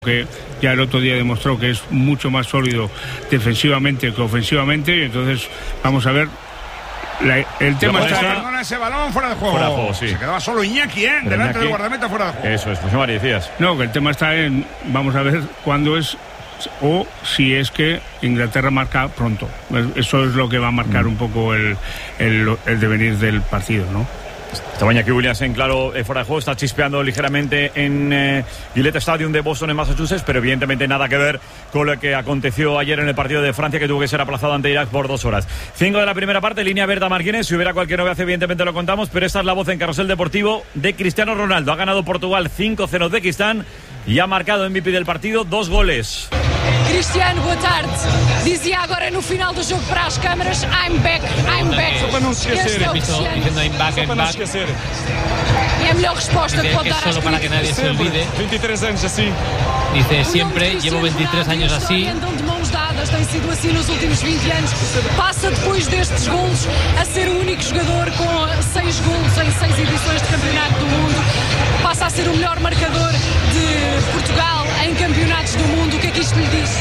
que ya el otro día demostró que es mucho más sólido defensivamente que ofensivamente, y entonces vamos a ver. El tema está... Perdona ese balón fuera de juego. Fuera de juego, sí. Se quedaba solo Iñaki, delante Iñaki, del guardameta, fuera de juego. Eso es, José Mari, decías. No, que el tema está en... Vamos a ver cuándo es, o si es que Inglaterra marca pronto. Eso es lo que va a marcar un poco el devenir del partido, ¿no? Estaba Iñaki Williams en claro fuera de juego, está chispeando ligeramente en Gillette Stadium de Boston, en Massachusetts, pero evidentemente nada que ver con lo que aconteció ayer en el partido de Francia, que tuvo que ser aplazado ante Irak por 2 horas. 5 de la primera parte, línea abierta Marquines. Si hubiera cualquier novedad, evidentemente lo contamos, pero esta es la voz en Carrusel Deportivo de Cristiano Ronaldo. Ha ganado Portugal 5-0 Uzbekistán y ha marcado MVP del partido, 2 goles. Cristiano, boa tarde. Dizia agora no final do jogo para as câmaras: I'm back, I'm back. Só para não se esquecer. Diciendo I'm back, I'm back. É a melhor resposta que pode dar às solo para que nadie se olvide. 23 anos assim. Dice siempre, llevo 23 años así. Andam de mãos dadas, tem sido assim nos últimos 20 anos. Passa depois destes golos a ser o único jogador com 6 golos em 6 edições de campeonato do mundo. Passa a ser o melhor marcador de Portugal em campeonatos do mundo. O que é que isto lhe diz?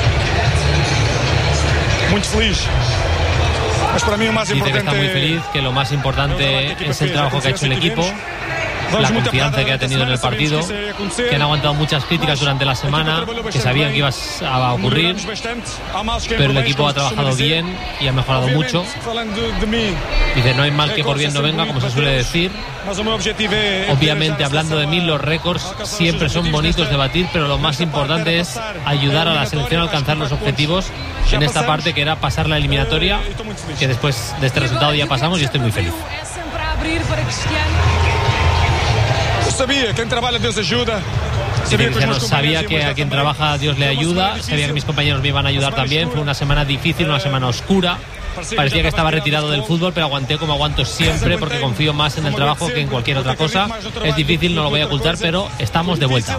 Muito feliz. Mas para mí o más Dice que importante está muy feliz, que lo más importante es el trabajo que ha hecho el equipo, la confianza que ha tenido en el partido, que han aguantado muchas críticas durante la semana, que sabían que iba a ocurrir, pero el equipo ha trabajado bien y ha mejorado mucho. Dice, no hay mal que por bien no venga, como se suele decir. Obviamente, hablando de mí, los récords siempre son bonitos de batir, pero lo más importante es ayudar a la selección a alcanzar los objetivos en esta parte, que era pasar la eliminatoria, que después de este resultado ya pasamos y estoy muy feliz. Sabía, quien trabaja Dios ayuda. Sabía que a quien trabaja Dios le ayuda, sabía que mis compañeros me iban a ayudar también. Fue una semana difícil, una semana oscura. Parecía que estaba retirado del fútbol, pero aguanté como aguanto siempre, porque confío más en el trabajo que en cualquier otra cosa. Es difícil, no lo voy a ocultar, pero estamos de vuelta.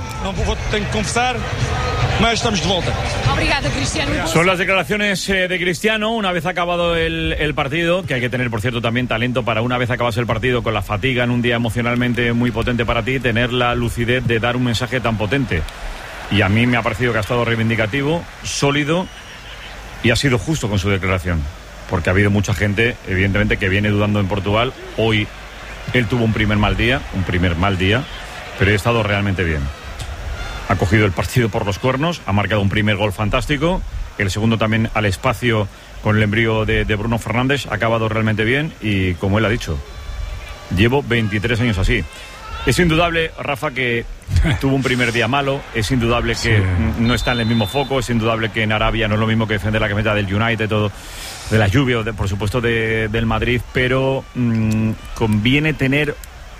Son las declaraciones de Cristiano una vez acabado el partido, que hay que tener, por cierto, también talento para, una vez acabas el partido con la fatiga en un día emocionalmente muy potente para ti, tener la lucidez de dar un mensaje tan potente. Y a mí me ha parecido que ha estado reivindicativo, sólido, y ha sido justo con su declaración, porque ha habido mucha gente, evidentemente, que viene dudando en Portugal. Hoy él tuvo un primer mal día, pero ha estado realmente bien. Ha cogido el partido por los cuernos, ha marcado un primer gol fantástico, el segundo también al espacio con el envío de Bruno Fernández, ha acabado realmente bien y, como él ha dicho, llevo 23 años así. Es indudable, Rafa, que tuvo un primer día malo, es indudable que no está en el mismo foco, es indudable que en Arabia no es lo mismo que defender la camiseta del United, todo, de la Juve, por supuesto del Madrid, pero conviene tener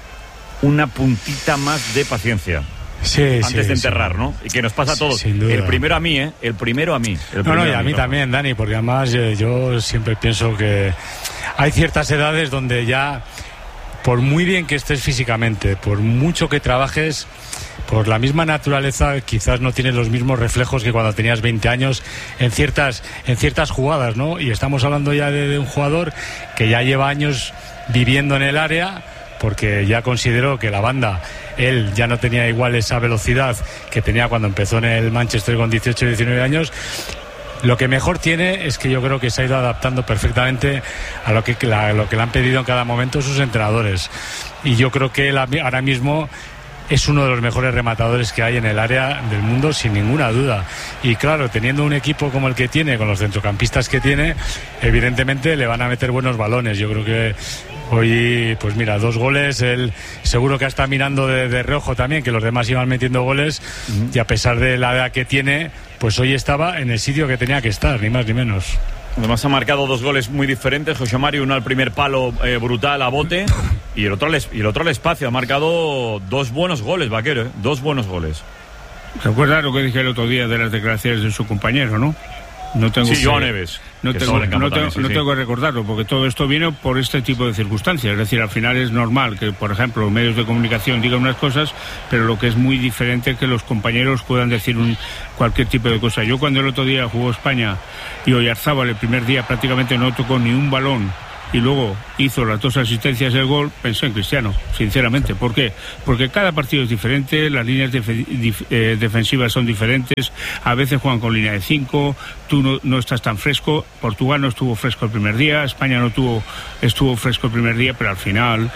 una puntita más de paciencia. Antes de enterrar, ¿no? Y que nos pasa a todos. El primero a mí, El primero a mí. No, y a mí también, Dani, porque además yo siempre pienso que hay ciertas edades donde ya, por muy bien que estés físicamente, por mucho que trabajes, por la misma naturaleza, quizás no tienes los mismos reflejos que cuando tenías 20 años en ciertas jugadas, ¿no? Y estamos hablando ya de un jugador que ya lleva años viviendo en el área, porque ya considero que la banda, él ya no tenía igual esa velocidad que tenía cuando empezó en el Manchester con 18 y 19 años. Lo que mejor tiene es que yo creo que se ha ido adaptando perfectamente a lo que le han pedido en cada momento sus entrenadores. Y yo creo que él ahora mismo es uno de los mejores rematadores que hay en el área del mundo, sin ninguna duda. Y claro, teniendo un equipo como el que tiene, con los centrocampistas que tiene, evidentemente le van a meter buenos balones. Yo creo que hoy, pues mira, 2 goles, él seguro que está mirando de reojo también, que los demás iban metiendo goles, y a pesar de la edad que tiene, pues hoy estaba en el sitio que tenía que estar, ni más ni menos. Además ha marcado 2 goles muy diferentes, José Mario, uno al primer palo brutal a bote y el otro al espacio. Ha marcado 2 buenos goles, Vaquero, 2 buenos goles. ¿Recuerdas lo que dije el otro día de las declaraciones de su compañero, no? Joan Neves. No tengo que recordarlo, porque todo esto viene por este tipo de circunstancias. Es decir, al final es normal que, por ejemplo, los medios de comunicación digan unas cosas, pero lo que es muy diferente es que los compañeros puedan decir cualquier tipo de cosa. Yo, cuando el otro día jugó España y Oyarzábal el primer día prácticamente no tocó ni un balón y luego hizo las 2 asistencias del gol, pensé en Cristiano, sinceramente. ¿Por qué? Porque cada partido es diferente, las líneas defensivas son diferentes, a veces juegan con línea de 5, tú no estás tan fresco. Portugal no estuvo fresco el primer día, España estuvo fresco el primer día, pero al final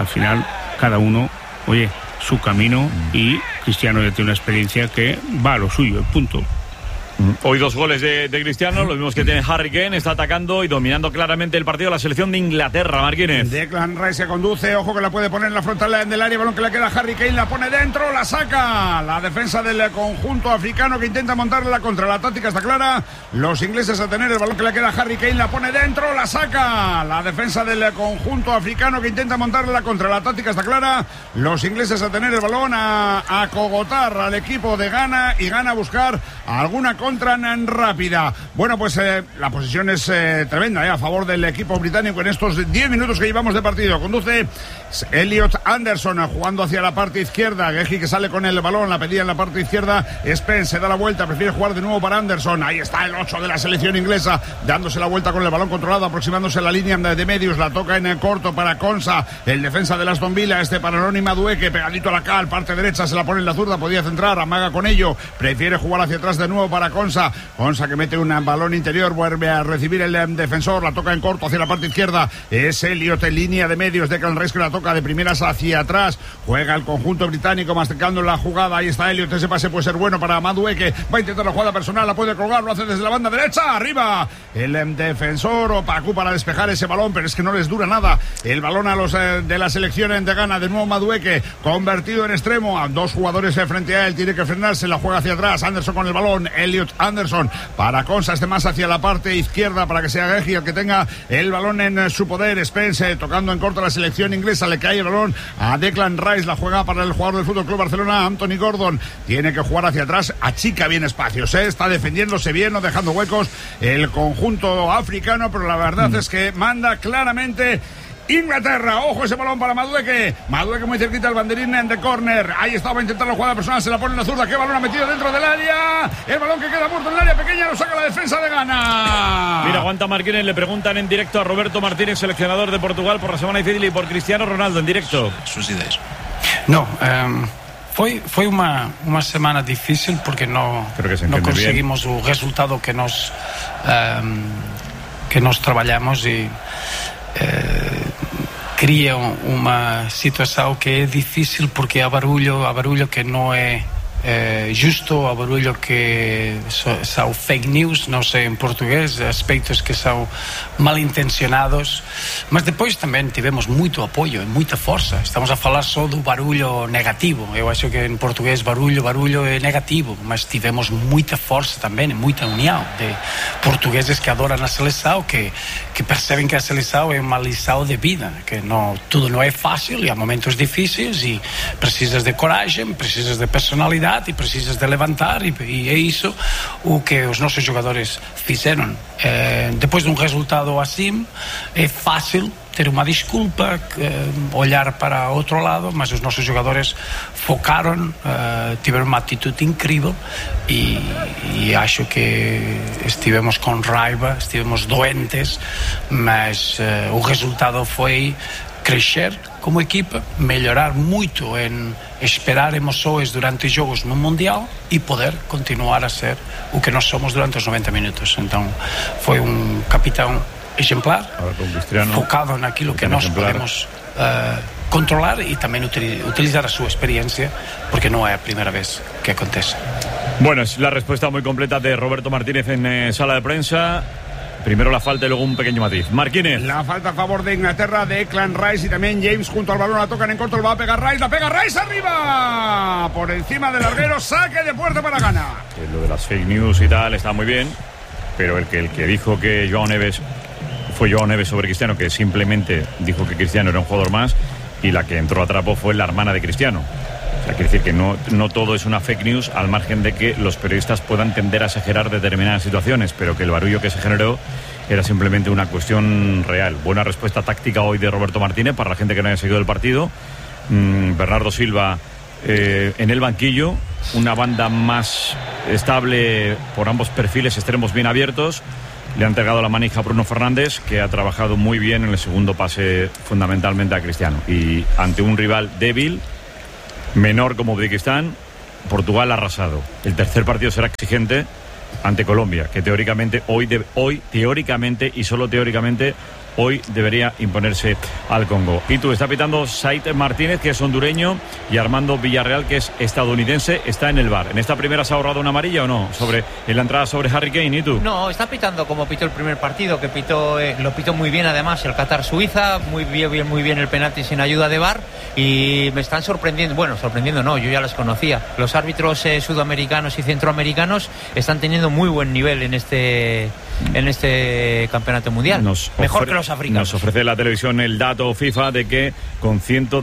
cada uno, oye, su camino, y Cristiano ya tiene una experiencia que va a lo suyo, punto. Hoy 2 goles de Cristiano, lo mismos que tiene Harry Kane, está atacando y dominando claramente el partido la selección de Inglaterra, Marquínez. Declan Rice se conduce, ojo que la puede poner en la frontal del área, balón que le queda a Harry Kane, la pone dentro, la saca. La defensa del conjunto africano que intenta montarle la contra, la táctica está clara, los ingleses a tener el balón que le queda a Harry Kane, la pone dentro, la saca. La defensa del conjunto africano que intenta montarle la contra, la táctica está clara, los ingleses a tener el balón, a cogotar al equipo de Ghana, y Ghana a buscar alguna contra rápida. Bueno, pues la posición es tremenda a favor del equipo británico en estos 10 minutos que llevamos de partido. Conduce Elliot Anderson jugando hacia la parte izquierda. Geji que sale con el balón, la pedía en la parte izquierda. Spence se da la vuelta, prefiere jugar de nuevo para Anderson. Ahí está el 8 de la selección inglesa, dándose la vuelta con el balón controlado, aproximándose a la línea de medios. La toca en el corto para Konsa, el defensa de Aston Villa, para Ronnie Madueke, pegadito a la cal, parte derecha, se la pone en la zurda, podía centrar, amaga con ello, prefiere jugar hacia atrás de nuevo para Konsa que mete un balón interior, vuelve a recibir el defensor, la toca en corto hacia la parte izquierda, es Elliot en línea de medios, Declan Rice que la toca de primeras hacia atrás, juega el conjunto británico masticando la jugada, ahí está Elliot, ese pase puede ser bueno para Madueke, va a intentar la jugada personal, la puede colgar, lo hace desde la banda derecha, arriba el defensor Opacu para despejar ese balón, pero es que no les dura nada el balón a los de la selección de Ghana. De nuevo Madueke convertido en extremo, a 2 jugadores frente a él, tiene que frenarse, la juega hacia atrás, Anderson con el balón, Elliot Anderson para Konsa, más hacia la parte izquierda para que sea Geji el que tenga el balón en su poder. Spence tocando en corto a la selección inglesa, le cae el balón a Declan Rice, la juega para el jugador del FC Barcelona, Anthony Gordon, tiene que jugar hacia atrás, achica bien espacios, está defendiéndose bien, no dejando huecos el conjunto africano, pero la verdad es que manda claramente Inglaterra. Ojo ese balón para Madueke muy cerquita al banderín de córner, ahí estaba intentando la jugada personal, se la pone en la zurda, qué balón ha metido dentro del área, el balón que queda muerto en el área pequeña, lo saca la defensa de Ghana. Mira, aguanta Marquínez, le preguntan en directo a Roberto Martínez, seleccionador de Portugal, por la semana difícil y por Cristiano Ronaldo en directo. Sus ideas. No, foi uma semana difícil porque não conseguimos o resultado que nós trabalhamos e cria uma situação que é difícil porque há barulho que não é justo, há barulho que são fake news, não sei em português, aspectos que são mal intencionados, mas depois também tivemos muito apoio e muita força. Estamos a falar só do barulho negativo, eu acho que em português barulho é negativo, mas tivemos muita força também, muita união de portugueses que adoram a seleção, que percebem que a seleção é uma lição de vida, que tudo não é fácil e há momentos difíceis e precisas de coragem, precisas de personalidade e precisas de levantar e é isso o que os nossos jogadores fizeram. Depois de um resultado assim é fácil ter uma desculpa, olhar para outro lado, mas os nossos jogadores focaram, tiveram uma atitude incrível e acho que estivemos com raiva, estivemos doentes, mas o resultado foi crescer como equipa, melhorar muito em esperar emoções durante jogos no Mundial e poder continuar a ser o que nós somos durante os 90 minutos. Então foi um capitão exemplar, focado naquilo que nós podemos controlar e também utilizar a sua experiência, porque não é a primeira vez que acontece. Bueno, es la respuesta muy completa de Roberto Martínez en sala de prensa. Primero la falta y luego un pequeño matiz. Marquínez. La falta a favor de Inglaterra, de Declan Rice y también James junto al balón, la tocan en corto, lo va a pegar Rice, la pega Rice arriba, por encima del larguero, saque de puerta para Ghana. Lo de las fake news y tal está muy bien, pero el que dijo que Joao Neves fue Joao Neves sobre Cristiano, que simplemente dijo que Cristiano era un jugador más, y la que entró a trapo fue la hermana de Cristiano. O sea, quiere decir que no todo es una fake news, al margen de que los periodistas puedan tender a exagerar determinadas situaciones, pero que el barullo que se generó era simplemente una cuestión real. Buena respuesta táctica hoy de Roberto Martínez para la gente que no haya seguido el partido. Bernardo Silva en el banquillo, una banda más estable por ambos perfiles extremos bien abiertos, le ha entregado la manija a Bruno Fernández, que ha trabajado muy bien en el segundo pase, fundamentalmente a Cristiano. Y ante un rival débil, menor como Uzbekistán, Portugal ha arrasado. El tercer partido será exigente ante Colombia, que teóricamente hoy teóricamente y solo teóricamente hoy debería imponerse al Congo. Y tú, está pitando Said Martínez, que es hondureño, y Armando Villarreal, que es estadounidense, está en el VAR. ¿En esta primera se ha ahorrado una amarilla o no? En la entrada sobre Harry Kane, ¿y tú? No, está pitando como pitó el primer partido, que lo pitó muy bien además el Qatar-Suiza, muy bien el penalti sin ayuda de VAR, y me están sorprendiendo, sorprendiendo no, yo ya los conocía. Los árbitros sudamericanos y centroamericanos están teniendo muy buen nivel en este campeonato mundial. Mejor que los africanos. Nos ofrece la televisión el dato FIFA de que con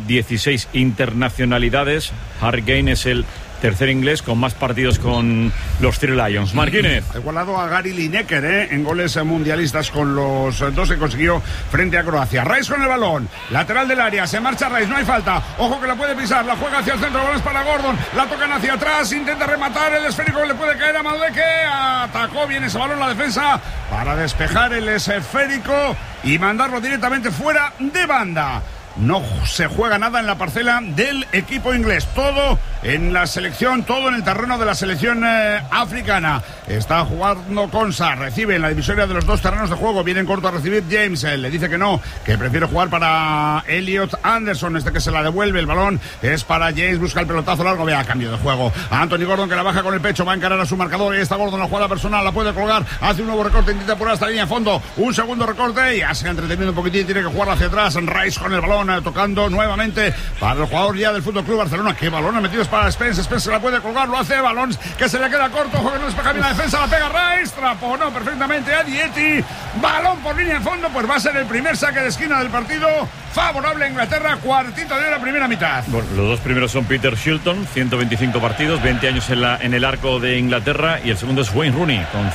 116 internacionalidades, Harry Kane es el tercer inglés con más partidos con los Three Lions. Martínez. Ha igualado a Gary Lineker en goles mundialistas con los dos que consiguió frente a Croacia. Rice con el balón, lateral del área, se marcha Rice, no hay falta, ojo que la puede pisar, la juega hacia el centro, balones para Gordon, la tocan hacia atrás, intenta rematar, el esférico le puede caer a Madueke, atacó bien ese balón la defensa para despejar el esférico y mandarlo directamente fuera de banda. No se juega nada en la parcela del equipo inglés, todo en la selección, todo en el terreno de la selección africana. Está jugando Konsa, recibe en la divisoria de los dos terrenos de juego, viene en corto a recibir James, le dice que no, que prefiere jugar para Elliot Anderson, que se la devuelve, el balón es para James, busca el pelotazo largo, vea, cambio de juego, a Anthony Gordon, que la baja con el pecho, va a encarar a su marcador, y está Gordon, la jugada personal, la puede colgar, hace un nuevo recorte, intenta apurar hasta la línea de fondo, un segundo recorte, y ya se ha entretenido un poquitín, tiene que jugar hacia atrás, Rice con el balón, tocando nuevamente para el jugador ya del Fútbol Club Barcelona. Qué balón ha metido para Spence. Spence la puede colgar, lo hace, balón que se le queda corto, ojo que no despeja bien la defensa, la pega Rice, traponó perfectamente a Dieti, balón por línea de fondo, pues va a ser el primer saque de esquina del partido, favorable a Inglaterra, cuartito de la primera mitad. Bueno, los dos primeros son Peter Shilton, 125 partidos, 20 años en el arco de Inglaterra, y el segundo es Wayne Rooney, con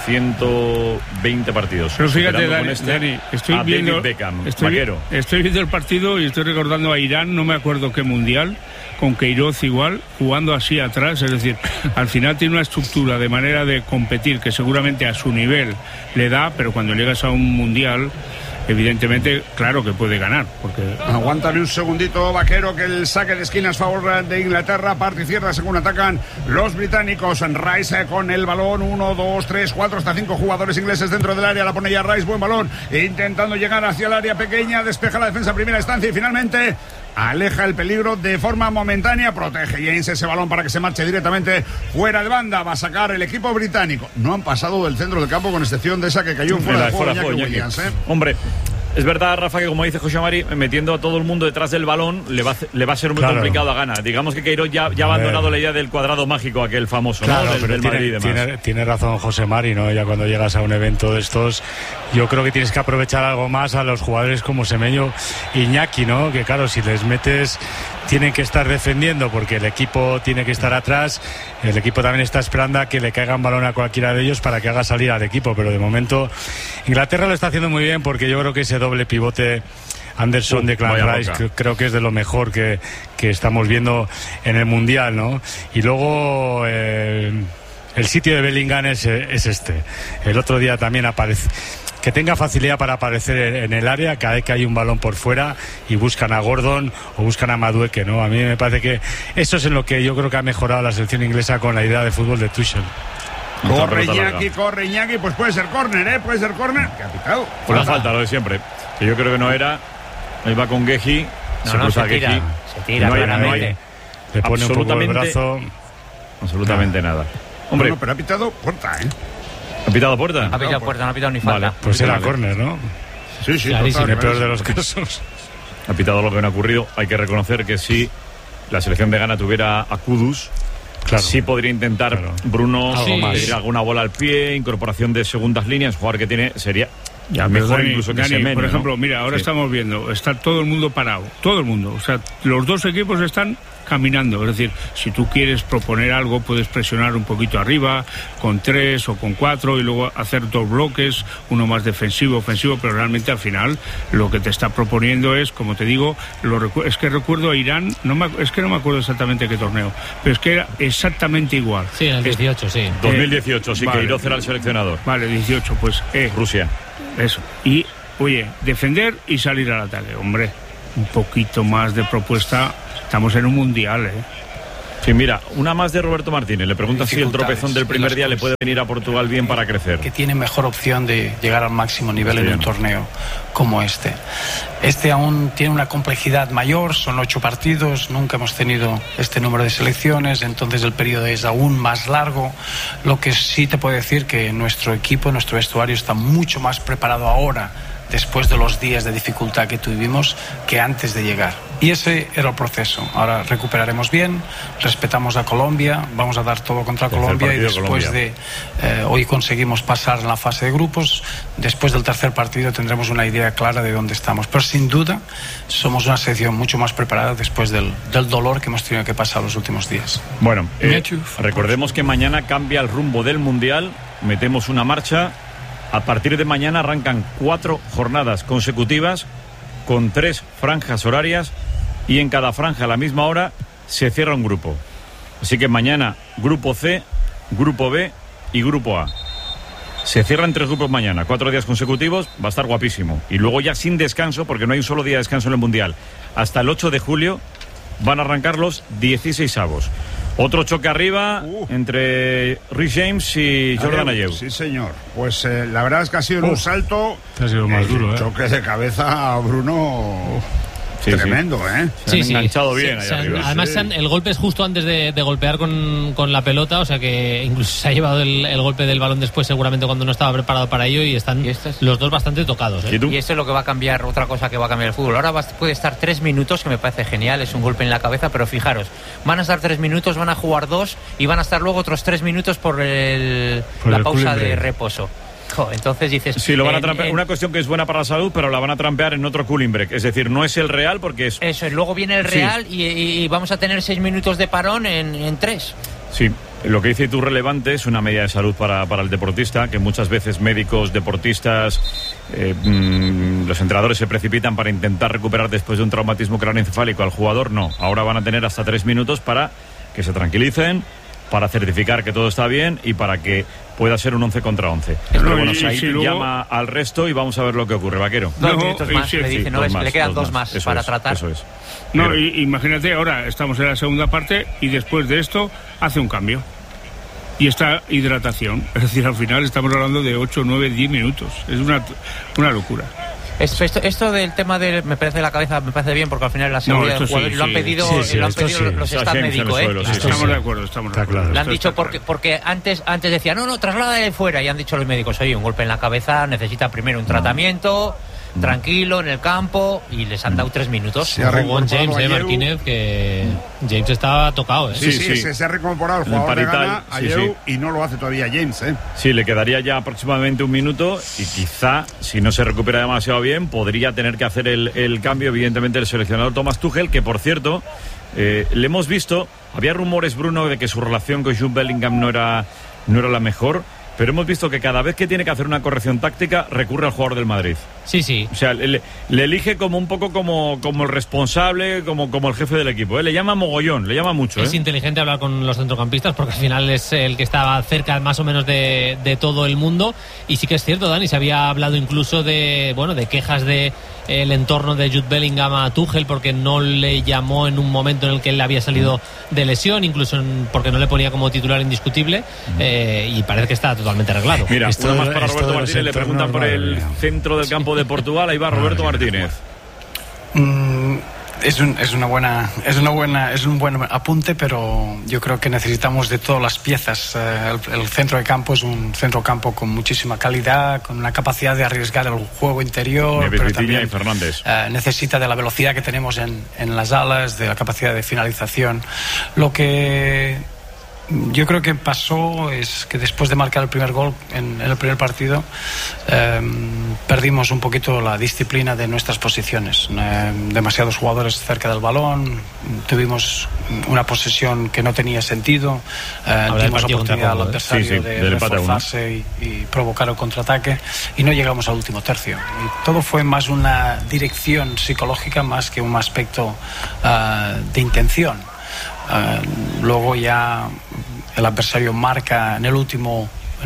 120 partidos. Pero fíjate, Dani, estoy viendo el partido y estoy recordando a Irán, no me acuerdo qué mundial, con Queiroz igual, jugando así atrás, es decir, al final tiene una estructura de manera de competir que seguramente a su nivel le da, pero cuando llegas a un mundial, evidentemente, claro que puede ganar. Porque... Aguántame un segundito, Vaquero, que el saque de esquina es favor de Inglaterra, parte y cierra según atacan los británicos. Rice con el balón, 1, 2, 3, 4, hasta 5 jugadores ingleses dentro del área, la pone ya Rice, buen balón, intentando llegar hacia el área pequeña, despeja la defensa a primera instancia y finalmente aleja el peligro de forma momentánea, protege James ese balón para que se marche directamente fuera de banda, va a sacar el equipo británico. No han pasado del centro del campo con excepción de esa que cayó fuera de juego, Iñaki Williams, Hombre, es verdad, Rafa, que como dice José Mari, metiendo a todo el mundo detrás del balón le va a ser muy complicado a ganar. Digamos que Queiroz ya ha abandonado la idea del cuadrado mágico, aquel famoso, claro, ¿no? Del Madrid y demás. Tiene razón José Mari, ¿no? Ya cuando llegas a un evento de estos, yo creo que tienes que aprovechar algo más a los jugadores como Semenyo y Iñaki, ¿no? Que claro, si les metes, tienen que estar defendiendo porque el equipo tiene que estar atrás, el equipo también está esperando a que le caigan balón a cualquiera de ellos para que haga salir al equipo, pero de momento Inglaterra lo está haciendo muy bien porque yo creo que ese doble pivote Anderson, Declan Rice, creo que es de lo mejor que estamos viendo en el Mundial, ¿no? Y luego el sitio de Bellingham es este. El otro día también aparece. Que tenga facilidad para aparecer en el área cada vez que hay un balón por fuera y buscan a Gordon o buscan a Madueke, ¿no? A mí me parece que eso es en lo que yo creo que ha mejorado la selección inglesa con la idea de fútbol de Tuchel. Corre Iñaki, pues puede ser córner, puede ser córner. ¿Qué ha pitado? Una falta, lo de siempre. Que yo creo que no era. Ahí va con Geji. Se tira, claramente. Le pone un poco el brazo. Absolutamente nada. Hombre, pero ha pitado puerta, ¿Ha pitado puerta? Ha pitado puerta, no ha pitado ni falta. Vale, pues era córner, ¿no? Sí, en el peor de los casos. Ha pitado lo que no ha ocurrido. Hay que reconocer que si la selección de Ghana tuviera a Kudus, sí podría intentar Bruno pedir alguna bola al pie, incorporación de segundas líneas, jugador que tiene sería mejor incluso que Semenyo, por ejemplo, ¿no? Mira, ahora estamos viendo, está todo el mundo parado, todo el mundo, o sea, los dos equipos están caminando. Es decir, si tú quieres proponer algo, puedes presionar un poquito arriba, con 3 o con 4, y luego hacer 2 bloques, uno más defensivo, ofensivo, pero realmente al final lo que te está proponiendo es, como te digo, es que recuerdo a Irán, es que no me acuerdo exactamente qué torneo, pero es que era exactamente igual. Sí, en el 18, sí. 2018, sí, vale. Queiroz era el seleccionador. Vale, 18, pues... Rusia. Eso. Y, oye, defender y salir al ataque. Hombre, un poquito más de propuesta. Estamos en un mundial, ¿eh? Sí, mira, una más de Roberto Martínez. Le pregunta si el tropezón del primer día le puede venir a Portugal bien para crecer. Que tiene mejor opción de llegar al máximo nivel en un torneo como este. Este aún tiene una complejidad mayor, son 8 partidos, nunca hemos tenido este número de selecciones, entonces el periodo es aún más largo. Lo que sí te puedo decir que nuestro equipo, nuestro vestuario está mucho más preparado ahora, después de los días de dificultad que tuvimos, que antes de llegar. Y ese era el proceso. Ahora recuperaremos bien, respetamos a Colombia, vamos a dar todo contra Colombia, y después de hoy conseguimos pasar en la fase de grupos, después del tercer partido tendremos una idea clara de dónde estamos. Pero sin duda somos una selección mucho más preparada después del dolor que hemos tenido que pasar los últimos días. Bueno, recordemos que mañana cambia el rumbo del Mundial, metemos una marcha. A partir de mañana arrancan 4 jornadas consecutivas con 3 franjas horarias, y en cada franja a la misma hora se cierra un grupo. Así que mañana grupo C, grupo B y grupo A. Se cierran 3 grupos mañana, 4 días consecutivos, va a estar guapísimo. Y luego ya sin descanso, porque no hay un solo día de descanso en el Mundial. Hasta el 8 de julio van a arrancar los 16avos. Otro choque arriba entre Rhys James y Jordan Ayew. Sí, señor. Pues la verdad es que ha sido un salto. Ha sido más duro, choque de cabeza a Bruno. Tremendo, ¿eh? Se han enganchado bien ahí arriba. Además, el golpe es justo antes de golpear con la pelota, o sea que incluso se ha llevado el golpe del balón después, seguramente cuando no estaba preparado para ello, y están los dos bastante tocados, ¿eh? Y esto es lo que va a cambiar, otra cosa que va a cambiar el fútbol. Ahora puede estar 3 minutos, que me parece genial, es un golpe en la cabeza, pero fijaros, van a estar 3 minutos, van a jugar 2 y van a estar luego otros 3 minutos por la pausa de reposo. Entonces dices... Sí, lo van a trampear. Una cuestión que es buena para la salud, pero la van a trampear en otro cooling break. Es decir, no es el real porque es... Eso, luego viene el real, sí. y vamos a tener 6 minutos de parón en 3. Sí, lo que dice tú relevante es una medida de salud para el deportista, que muchas veces médicos, deportistas, los entrenadores se precipitan para intentar recuperar después de un traumatismo craneoencefálico al jugador. No, ahora van a tener hasta 3 minutos para que se tranquilicen, para certificar que todo está bien y para que pueda ser un 11 contra 11. Pero bueno, Said llama al resto y vamos a ver lo que ocurre, Vaquero. 2 minutos más, le dice, le quedan 2 más para tratar. Eso es. No, imagínate, ahora estamos en la segunda parte y después de esto hace un cambio. Y esta hidratación, es decir, al final estamos hablando de 8, 9, 10 minutos. Es una locura. Esto del tema de me parece la cabeza, me parece bien, porque al final la seguridad del jugador lo han pedido, los staff médicos, Estamos de acuerdo, Le han dicho porque antes decían, no, trasládale fuera, y han dicho los médicos, oye, un golpe en la cabeza necesita primero un tratamiento, tranquilo, en el campo, y les han dado 3 minutos. Se ha reincorporado James, Martínez, que James estaba tocado, ¿eh? Sí, se ha reincorporado el jugador de Ghana, Ayew, y no lo hace todavía James, ¿eh? Sí, le quedaría ya aproximadamente 1 minuto, y quizá, si no se recupera demasiado bien, podría tener que hacer el cambio, evidentemente, el seleccionador Thomas Tuchel, que por cierto, le hemos visto, había rumores, Bruno, de que su relación con Jude Bellingham no era la mejor, pero hemos visto que cada vez que tiene que hacer una corrección táctica recurre al jugador del Madrid. Sí. O sea, le elige como un poco como el responsable, como el jefe del equipo, ¿eh? Le llama mogollón, le llama mucho. Es inteligente hablar con los centrocampistas porque al final es el que estaba cerca más o menos de todo el mundo. Y sí que es cierto, Dani, se había hablado incluso de quejas de el entorno de Jude Bellingham a Tuchel porque no le llamó en un momento en el que él había salido de lesión, incluso porque no le ponía como titular indiscutible, y parece que está totalmente arreglado. Mira, una más para Roberto Martínez, le preguntan por el centro del campo de Portugal, ahí va Roberto Martínez. Es un buen apunte, pero yo creo que necesitamos de todas las piezas. El centro de campo es un centrocampo con muchísima calidad, con una capacidad de arriesgar el juego interior, pero también necesita de la velocidad que tenemos en las alas, de la capacidad de finalización. Lo que yo creo que pasó es que después de marcar el primer gol en el primer partido perdimos un poquito la disciplina de nuestras posiciones. Demasiados jugadores cerca del balón, tuvimos una posesión que no tenía sentido, dimos oportunidad al adversario de reforzarse y provocar el contraataque y no llegamos al último tercio. Y todo fue más una dirección psicológica más que un aspecto de intención. Luego ya el adversario marca en el último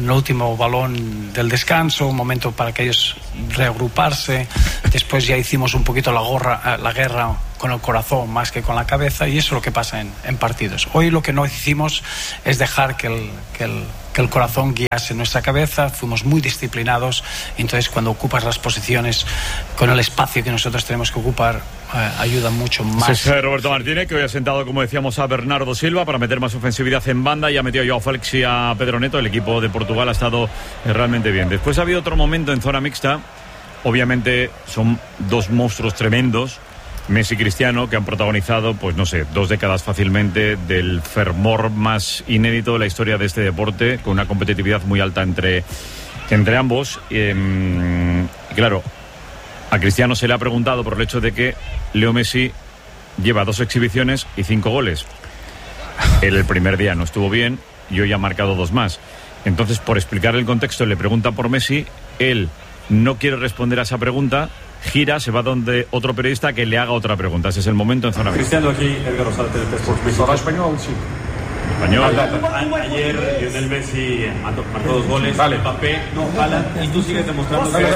balón del descanso, un momento para que ellos reagruparse. Después ya hicimos un poquito la guerra con el corazón más que con la cabeza, y eso es lo que pasa en partidos. Hoy lo que no hicimos es dejar que el corazón guiase nuestra cabeza, fuimos muy disciplinados, entonces cuando ocupas las posiciones con el espacio que nosotros tenemos que ocupar, ayuda mucho más. Es Roberto Martínez, que hoy ha sentado, como decíamos, a Bernardo Silva para meter más ofensividad en banda, y ha metido a Joao Félix y a Pedro Neto. El equipo de Portugal ha estado realmente bien. Después ha habido otro momento en zona mixta. Obviamente son dos monstruos tremendos, Messi y Cristiano, que han protagonizado, pues no sé, 2 décadas fácilmente del fervor más inédito de la historia de este deporte, con una competitividad muy alta entre ambos. Claro, a Cristiano se le ha preguntado por el hecho de que Leo Messi lleva 2 exhibiciones y 5 goles. Él el primer día no estuvo bien y hoy ha marcado 2 más. Entonces, por explicar el contexto, le pregunta por Messi, él no quiere responder a esa pregunta, gira, se va donde otro periodista que le haga otra pregunta. Ese es el momento en zona mixta. Cristiano, aquí Edgar Rosales, Telesport. ¿Habla español? Sí. Español. Ayer Lionel Messi marcó 2 goles. Vale. Mbappé, no, Haaland, y tú sigues demostrando que...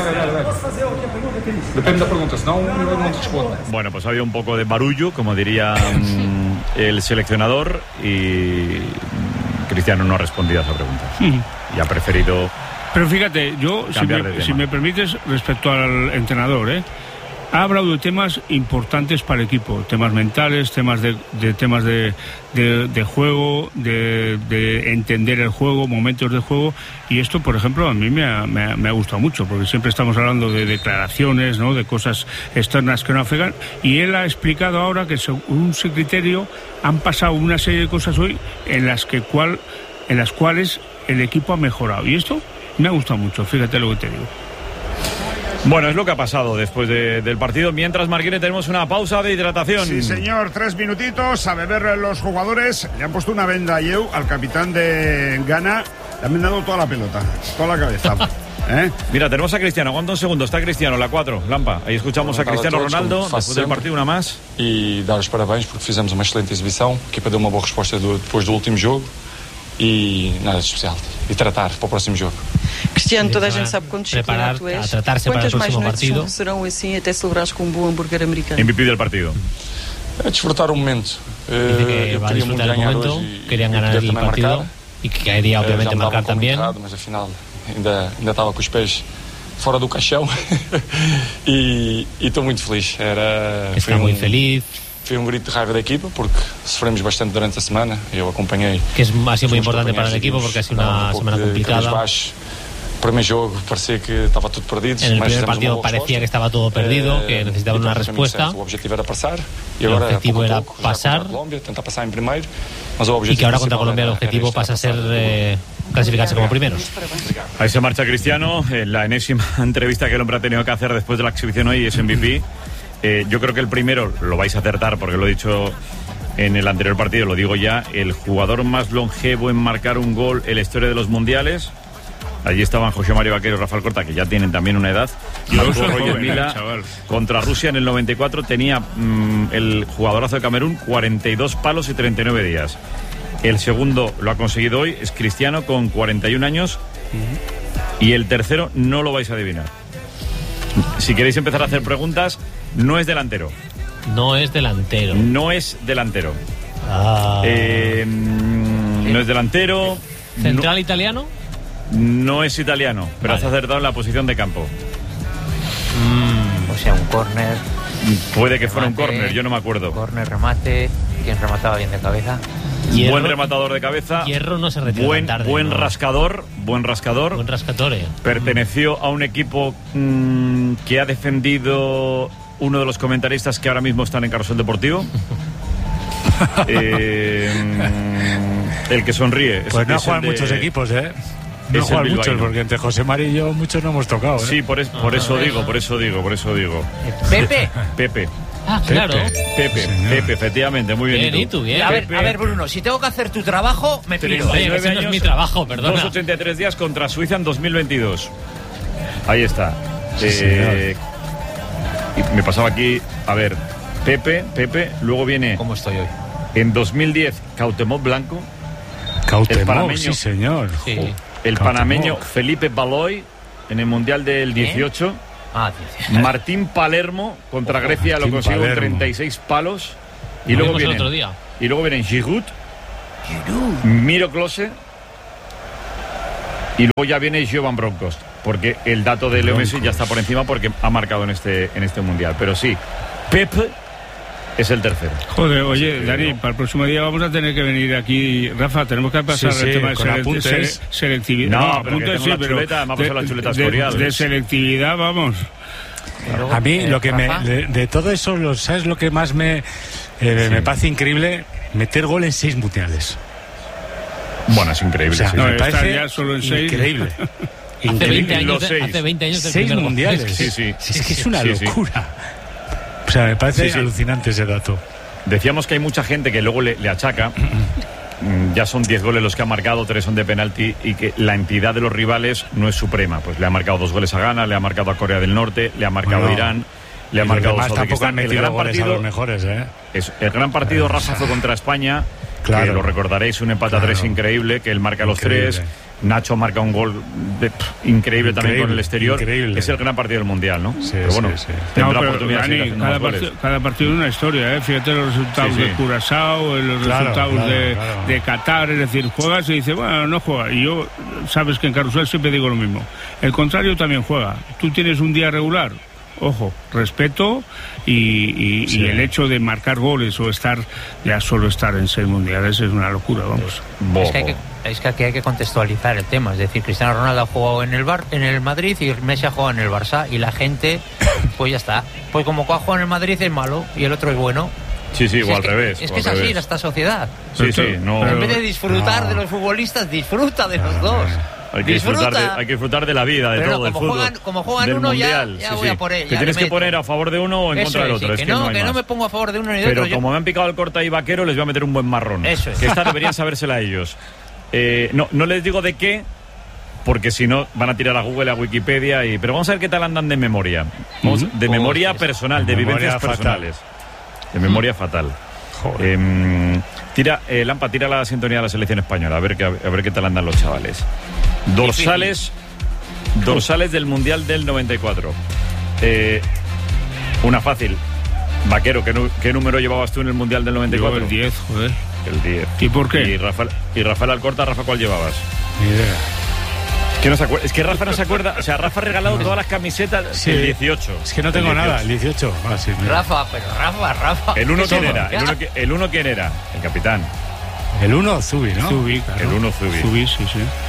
Depende de las preguntas, no te respondo. Bueno, pues había un poco de barullo, como diría el seleccionador, y Cristiano no ha respondido a esa pregunta. Y ha preferido... Pero fíjate, yo, si me permites, respecto al entrenador, ha hablado de temas importantes para el equipo, temas mentales, temas de juego, de entender el juego, momentos de juego, y esto, por ejemplo, a mí me ha gustado mucho, porque siempre estamos hablando de declaraciones, ¿no?, de cosas externas que no afectan, y él ha explicado ahora que según su criterio han pasado una serie de cosas hoy en las cuales el equipo ha mejorado, y esto me ha gustado mucho, fíjate lo que te digo. Bueno, es lo que ha pasado después del partido. Mientras, Marquine, tenemos una pausa de hidratación. Sí, señor, 3 minutitos a beber los jugadores. Le han puesto una venda a Yeu, al capitán de Ghana. Le han vendado toda la pelota, toda la cabeza. Mira, tenemos a Cristiano. Aguanta un segundo, está Cristiano, la 4, Lampa. Ahí escuchamos a Cristiano Ronaldo después del partido, una más. E dar os parabéns porque fizemos uma excelente exibição. A equipa deu uma boa resposta depois do último jogo. E nada de especial. E tratar para o próximo jogo. Cristiano, toda a gente sabe quanto disciplinado tu és. Quantas mais noites serão assim até celebrares com bom hambúrguer americano? MVP del partido. A disfrutar o momento. Que va a disfrutar el momento, querían ganar el partido y que quería obviamente marcar también. Mas afinal ainda estava com os pés fora do caixão. E estou muito feliz. Está muy feliz. Foi grito de raiva da equipa porque sofremos bastante durante a semana. Eu acompanhei. Que ha sido muy importante para el equipo porque ha sido una semana complicada. Primer juego parecía que estaba todo perdido. En el primer partido parecía que estaba todo perdido, que necesitaban una respuesta. El objetivo era pasar. El objetivo era pasar. Y que ahora contra Colombia el objetivo pasa a ser clasificarse como primeros. Ahí se marcha Cristiano. La enésima entrevista que el hombre ha tenido que hacer después de la exhibición hoy es MVP. Yo creo que el primero lo vais a acertar porque lo he dicho en el anterior partido, lo digo ya, el jugador más longevo en marcar un gol en la historia de los mundiales. Allí estaban José Mario Vaquero y Rafael Corta, que ya tienen también una edad. Y luego Roger Mila contra Rusia en el 94 tenía el jugadorazo de Camerún 42 palos y 39 días. El segundo lo ha conseguido hoy, es Cristiano con 41 años. Y el tercero no lo vais a adivinar. Si queréis empezar a hacer preguntas, no es delantero. No es delantero. No es delantero. No es delantero. ¿Central italiano? No es italiano, pero has acertado en la posición de campo. O sea, un córner. Puede que fuera un córner, yo no me acuerdo. Córner, remate. ¿Quién remataba bien de cabeza? Hierro, buen rematador de cabeza. Hierro no se retira tan tarde. Buen rascador. Buen rascador. Perteneció a un equipo que ha defendido uno de los comentaristas que ahora mismo están en Carrusel Deportivo. el que sonríe. Pues no juegan muchos equipos, ¿eh? No juegan muchos, porque entre José Mari y yo muchos no hemos tocado, ¿eh? Sí, por eso digo. Pepe. Ah, claro. Pepe, efectivamente, muy bien. Bien, ¿y tú? Bien. A ver, Bruno, si tengo que hacer tu trabajo, me piro. 39 años, no es mi trabajo, perdona. 283 días contra Suiza en 2022. Ahí está. Y me pasaba aquí, a ver, Pepe, luego viene... ¿Cómo estoy hoy? En 2010, Cuauhtémoc Blanco. Cuauhtémoc, sí, señor. Sí. El panameño Felipe Baloy en el Mundial del 18. Martín Palermo contra Grecia lo consiguió con 36 palos. Y luego vienen Giroud, Miro Klose y luego ya viene Jovan Bronckhorst, porque el dato de Leo Messi ya está por encima porque ha marcado en este Mundial. Pero sí, Pep es el tercero. Joder, oye, Dani, para el próximo día vamos a tener que venir aquí. Rafa, tenemos que pasar el tema de selectividad. No, apuntes sí, pero de selectividad, vamos. A mí lo que de todo eso, ¿sabes lo que más me parece increíble? Meter gol en 6 mundiales. Bueno, es increíble. O sea, me parece ya solo en 6. Increíble. Hace 20 años del 6 mundiales. Sí. Es que es una locura. O sea, me parece alucinante ese dato. Decíamos que hay mucha gente que luego le achaca. Ya son 10 goles los que ha marcado, 3 son de penalti, y que la entidad de los rivales no es suprema. Pues le ha marcado 2 goles a Ghana, le ha marcado a Corea del Norte, le ha marcado a Irán, le ha marcado a Uzbekistán. El gran partido a los mejores, el gran partido Rafa fue contra España. Claro. Que lo recordaréis, un empate a 3 increíble, que él marca los 3. Nacho marca un gol increíble también con el exterior. Es el gran partido del Mundial, ¿no? Sí, pero bueno, tendrá oportunidad. Cada partido es una historia, Fíjate los resultados de Curazao, los resultados de Qatar. Es decir, juegas y dices, bueno, no juega. Y yo, sabes que en Carrusel siempre digo lo mismo. El contrario también juega. Tú tienes un día regular. Ojo, respeto y el hecho de marcar goles o solo estar en 6 mundiales es una locura, vamos. Es que aquí hay que contextualizar el tema. Es decir, Cristiano Ronaldo ha jugado en el Madrid y Messi ha jugado en el Barça, y la gente, pues ya está. Pues como ha jugado en el Madrid es malo y el otro es bueno. Sí, o al revés. Es que es así esta sociedad. Sí, no. Pero en vez de disfrutar de los futbolistas, disfruta de los dos. Hay que disfrutar de la vida, de todo, del fútbol. Como juegan uno, mundial, ya voy a por él. Te tienes que poner a favor de uno o en contra del otro. Que no me pongo a favor de uno ni de otro. Pero como me han picado el corta y vaquero, les voy a meter un buen marrón. Eso es. Que esta deberían sabérsela a ellos. No les digo de qué, porque si no van a tirar a Google, a Wikipedia. Pero vamos a ver qué tal andan de memoria. De memoria personal, de vivencias personales. De memoria fatal. Lampa, tira la sintonía de la selección española, a ver qué tal andan los chavales. Dorsales del Mundial del 94. Una fácil. Vaquero, ¿qué número llevabas tú en el Mundial del 94? Yo el 10, joder. El 10. ¿Y por qué? Y Rafael Alcorta, Rafa, ¿cuál llevabas? Ni idea. Es que Rafa no se acuerda. O sea, Rafa ha regalado todas las camisetas del 18. Es que no tengo nada, el 18. Sí, Rafa. ¿El 1 quién era? ¿El 1 quién era? El capitán. El 1, Zubi, ¿no? Zubi, claro. El 1, Zubi. Zubi, sí.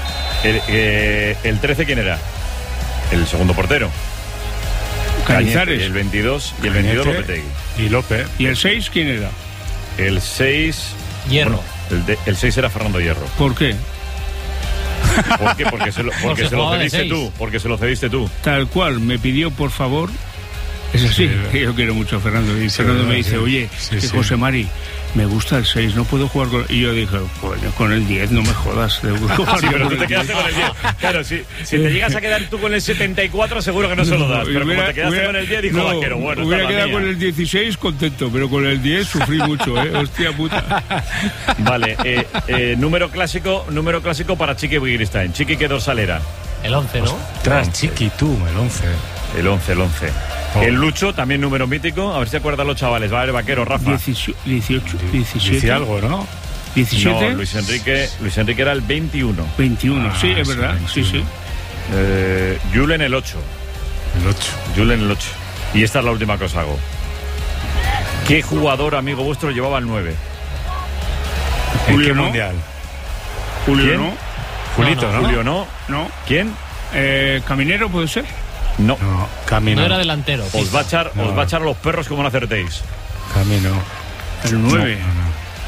El 13, ¿quién era? El segundo portero. Cañizares. El 22 y el 22 Lopetegui. Y López. ¿Y el 6 quién era? El 6... Hierro. Bueno, el 6 era Fernando Hierro. ¿Por qué? ¿Por qué? Porque se lo cediste tú. Porque se lo cediste tú. Tal cual, me pidió por favor. Es así, yo quiero mucho a Fernando. Y Fernando me dice, oye, José Mari, me gusta el 6, no puedo jugar con... Y yo dije, coño, con el 10 no me jodas. Sí, pero tú te quedaste con el 10. Claro, si te llegas a quedar tú con el 74, seguro que no se lo das. Pero como te quedaste con el 10, dijo, vaquero, bueno, hubiera quedado con el 16 contento, pero con el 10 sufrí mucho, hostia puta. Vale, número clásico para Chiqui Wittgenstein. Chiqui, ¿qué dorsal era? El 11, ¿no? Tras Chiqui, tú, el 11. El 11. El Lucho, también número mítico. A ver si acuerdan los chavales. Va a ver, vaquero, Rafa. 18, 17. Dice algo, ¿no? 17. No, Luis Enrique era el 21. 21, sí, es verdad. 21. Sí. Julen el 8. Julen el 8. Y esta es la última que os hago. ¿Qué jugador, amigo vuestro, llevaba el 9? Julio, ¿no? Mundial. Julio, ¿quién? ¿no? Julito, ¿no? Julio, ¿no? No. ¿Quién? ¿Caminero puede ser? No, Camino. No era delantero. Os va a echar a los perros como no acertéis. Camino. El 9.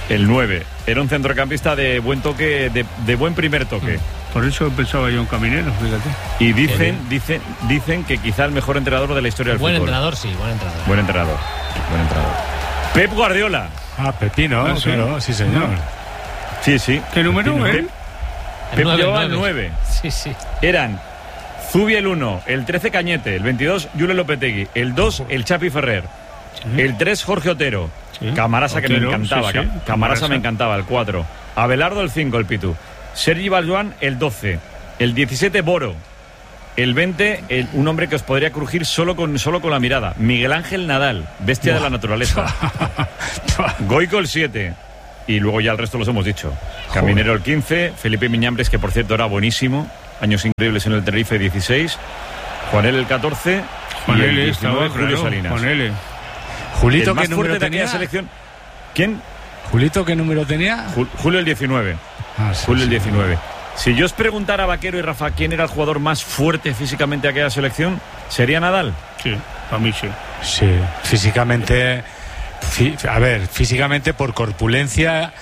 El 9. Era un centrocampista de buen toque, de buen primer toque. Por eso pensaba yo en Caminero, fíjate. Y dicen que quizá el mejor entrenador de la historia del fútbol. Buen entrenador, sí, buen entrenador. Buen entrenador. Pep Guardiola. Pepino, ¿sí? Claro, sí señor. Sí. ¿Qué número, Pep llevaba el 9. Sí. Eran Zubi el 1, el 13 Cañete, el 22 Jule Lopetegui, el 2 el Chapi Ferrer, el 3 Jorge Otero, Camarasa, Otero, que me encantaba, Camarasa me encantaba, el 4, Abelardo el 5, el Pitu, Sergi Baljuán el 12, el 17 Boro, el 20 un hombre que os podría crujir solo con la mirada, Miguel Ángel Nadal, bestia de la naturaleza, Goico el 7. Y luego ya el resto los hemos dicho. Caminero el 15, Felipe Miñambres, que por cierto era buenísimo, años increíbles en el Tenerife 16, Juanel el 14, Juan y el L. 19 Julio Salinas. Juan L. Julito, el más ¿qué número fuerte tenía? de aquella selección. ¿Quién? Julito, ¿qué número tenía? Julio el 19. Julio el 19. Si yo os preguntara, Vaquero y Rafa, quién era el jugador más fuerte físicamente de aquella selección, ¿sería Nadal? Sí, para mí sí. Sí, físicamente... físicamente por corpulencia,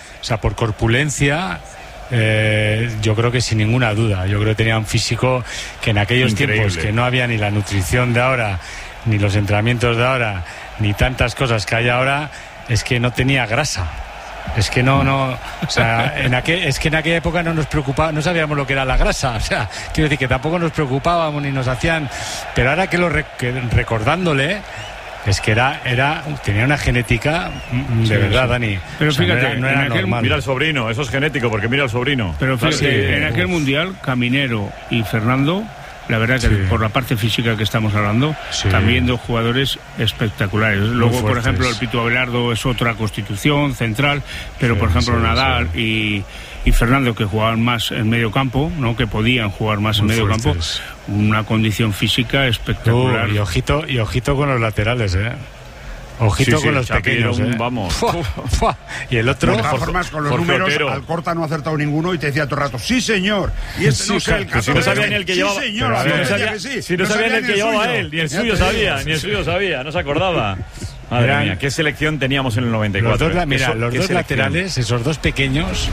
yo creo que sin ninguna duda. Yo creo que tenía un físico que en aquellos tiempos que no había ni la nutrición de ahora, ni los entrenamientos de ahora, ni tantas cosas que hay ahora, es que no tenía grasa. Es que no, o sea, es que en aquella época no nos preocupaba, no sabíamos lo que era la grasa, o sea, quiero decir que tampoco nos preocupábamos ni nos hacían, pero ahora que recordándole, es que tenía una genética de verdad, Dani. Pero fíjate, no era normal. Mira al sobrino, eso es genético, porque mira al sobrino. Pero fíjate, en aquel mundial, Caminero y Fernando, la verdad que por la parte física que estamos hablando, también dos jugadores espectaculares. Luego, por ejemplo, el Pitu Abelardo es otra constitución central, pero por ejemplo Nadal y Fernando, que jugaban más en medio campo, ¿no? Que podían jugar más en medio campo, una condición física espectacular. Y ojito con los laterales, Ojito con los pequeños, vamos. Y el otro, de todas formas, con los números, Alcorta no ha acertado ninguno y te decía todo el rato, sí señor, y este no sé el 14. Si no sabía ni el que llevaba, si no sabía ni el que llevaba él, ni el suyo sabía, no se acordaba. Madre mía, qué selección teníamos en el 94. Los dos laterales, esos dos pequeños,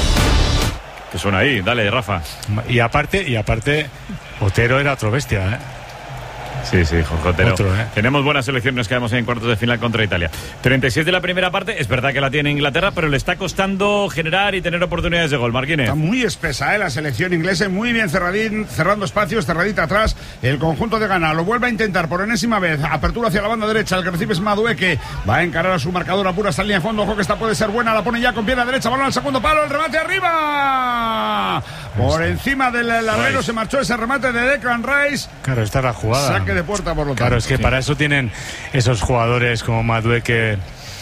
que son ahí, dale, Rafa. Y aparte, Otero era otro bestia, Sí, Jorge Otero. Tenemos buena selección, nos quedamos en cuartos de final contra Italia. 36 de la primera parte, es verdad que la tiene Inglaterra, pero le está costando generar y tener oportunidades de gol. Marquines. Está muy espesa, la selección inglesa, muy bien cerrando espacios, cerradita atrás. El conjunto de Ghana lo vuelve a intentar por enésima vez. Apertura hacia la banda derecha, el que recibe es Madueke. Va a encarar a su marcador a pura esta línea de fondo. Ojo que esta puede ser buena, la pone ya con pierna derecha, balón al segundo palo, el remate arriba. Por encima del larguero se marchó ese remate de Declan Rice. Claro, está la jugada. Saque de puerta, por lo tanto. Claro, es que para eso tienen esos jugadores como Madueke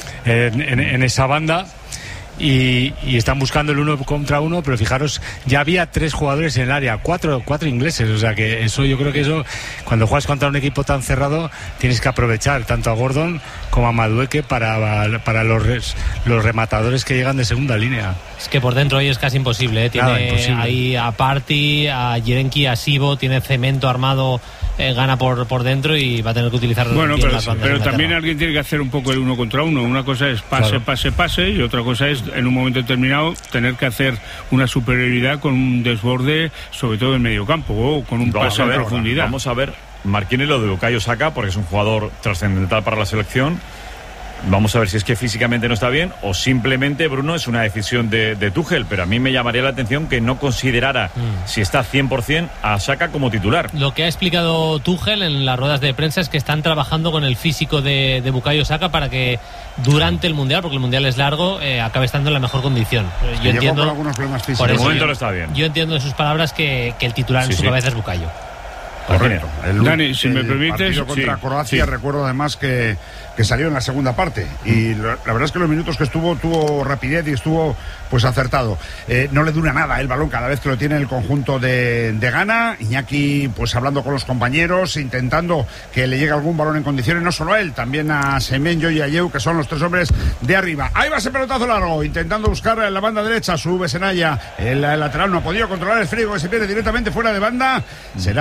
en esa banda y están buscando el 1 contra 1, pero fijaros, ya había 3 jugadores en el área, 4 ingleses, o sea que eso, yo creo que eso, cuando juegas contra un equipo tan cerrado, tienes que aprovechar tanto a Gordon como a Madueke para los rematadores que llegan de segunda línea. Es que por dentro hoy es casi imposible, tiene imposible. Ahí a Party, a Yerenki, a Sibo, tiene cemento armado, gana por dentro y va a tener que utilizar pero también alguien tiene que hacer un poco el 1 contra 1. Una cosa es pase y otra cosa es en un momento determinado tener que hacer una superioridad con un desborde, sobre todo en medio campo, o con un pase en profundidad. Vamos a ver, Marquínez, lo de Bukayo Saka, porque es un jugador trascendental para la selección. Vamos a ver si es que físicamente no está bien o simplemente, Bruno, es una decisión de Tuchel, pero a mí me llamaría la atención que no considerara si está 100% a Saka como titular. Lo que ha explicado Tuchel en las ruedas de prensa es que están trabajando con el físico de Bukayo Saka para que durante el Mundial, porque el Mundial es largo, acabe estando en la mejor condición. Yo entiendo, con algunos problemas físicos. Por el momento no está bien. Yo entiendo de sus palabras que el titular en su cabeza es Bukayo. Correcto. Dani, si me permites, partido contra Croacia, recuerdo además que salió en la segunda parte y la verdad es que los minutos que tuvo rapidez y estuvo pues acertado. No le dura nada el balón cada vez que lo tiene el conjunto de Ghana. Iñaki pues hablando con los compañeros, intentando que le llegue algún balón en condiciones, no solo a él, también a Semenyo y a Yeu, que son los 3 hombres de arriba. Ahí va ese pelotazo largo, intentando buscar en la banda derecha, sube Senaya, el lateral no ha podido controlar el frío que se pierde directamente fuera de banda. Será por lo tanto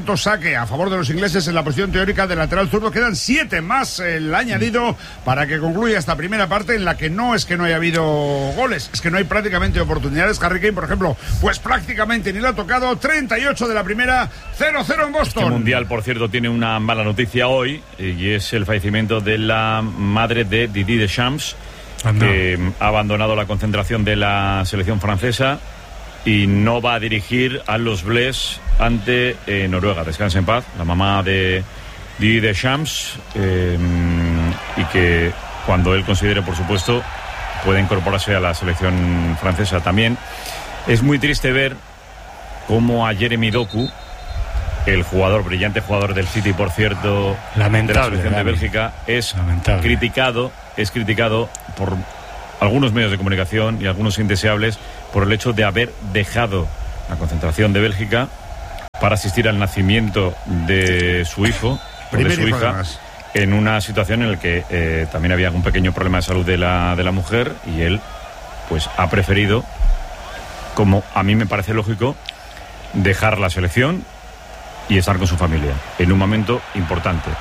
momento saque a favor de los ingleses en la posición teórica del lateral zurdo. Quedan 7 más el añadido para que concluya esta primera parte, en la que no es que no haya habido goles, es que no hay prácticamente oportunidades. Harry Kane, por ejemplo, pues prácticamente ni lo ha tocado. 38 de la primera, 0-0 en Boston. Este mundial, por cierto, tiene una mala noticia hoy, y es el fallecimiento de la madre de Didier Deschamps, que ha abandonado la concentración de la selección francesa y no va a dirigir a los Bleus ante Noruega. Descansa en paz la mamá de Didier Deschamps, y que cuando él considere, por supuesto, puede incorporarse a la selección francesa. También es muy triste ver cómo a Jeremy Doku, el brillante jugador del City, por cierto, lamentable, de la selección de Bélgica, es criticado por algunos medios de comunicación y algunos indeseables por el hecho de haber dejado la concentración de Bélgica para asistir al nacimiento de su hijo o de su hija, en una situación en la que también había un pequeño problema de salud de la mujer, y él pues ha preferido, como a mí me parece lógico, dejar la selección y estar con su familia en un momento importante.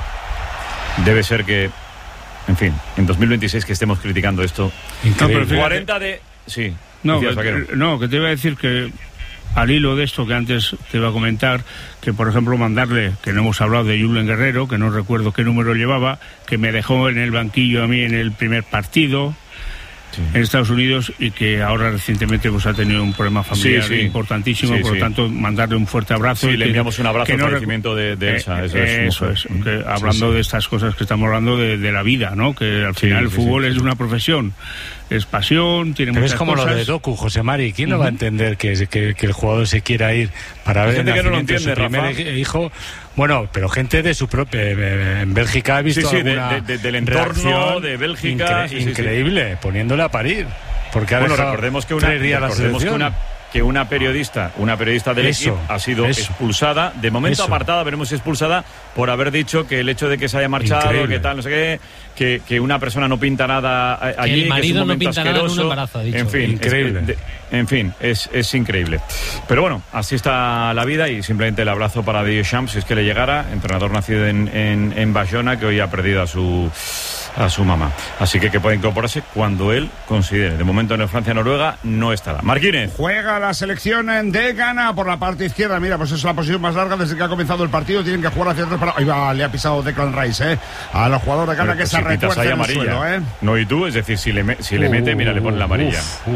Debe ser que, en fin, en 2026 que estemos criticando esto. Increíble. No, 40 de... Sí. Que te iba a decir que al hilo de esto que antes te iba a comentar, que por ejemplo mandarle, que no hemos hablado de Julen Guerrero, que no recuerdo qué número llevaba, que me dejó en el banquillo a mí en el primer partido en Estados Unidos, y que ahora recientemente pues ha tenido un problema familiar importantísimo, por lo tanto mandarle un fuerte abrazo. Sí, le enviamos un abrazo al fallecimiento de Elsa. Hablando de estas cosas que estamos hablando de la vida, ¿no? Que al final el fútbol es una profesión, es pasión, tiene muchas cosas. Es como lo de Doku, José Mari. ¿Quién no va a entender que el jugador se quiera ir para ver el nacimiento de su primer hijo? Bueno, pero gente de su propia... En Bélgica he visto del entorno de Bélgica. Increíble, poniéndole a parir. Porque recordemos que una periodista del equipo ha sido expulsada, de momento apartada, veremos si expulsada, por haber dicho que el hecho de que se haya marchado, que tal, no sé qué, que una persona no pinta nada allí, que el marido que es un no pinta asqueroso, nada en un embarazo, ha dicho. En fin, increíble. Es increíble. Pero bueno, así está la vida, y simplemente el abrazo para Didier Deschamps, si es que le llegara, entrenador nacido en Bayona, que hoy ha perdido a su mamá. Así que puede incorporarse cuando él considere. De momento en el Francia-Noruega no estará. Marquínez. Juega la selección de Ghana por la parte izquierda. Mira, pues es la posición más larga desde que ha comenzado el partido. Tienen que jugar hacia atrás. Ahí va, le ha pisado Declan Rice, a los jugadores de Ghana, que se retuerce en el suelo, No, y tú, es decir, si le mete, mira, le pone la amarilla.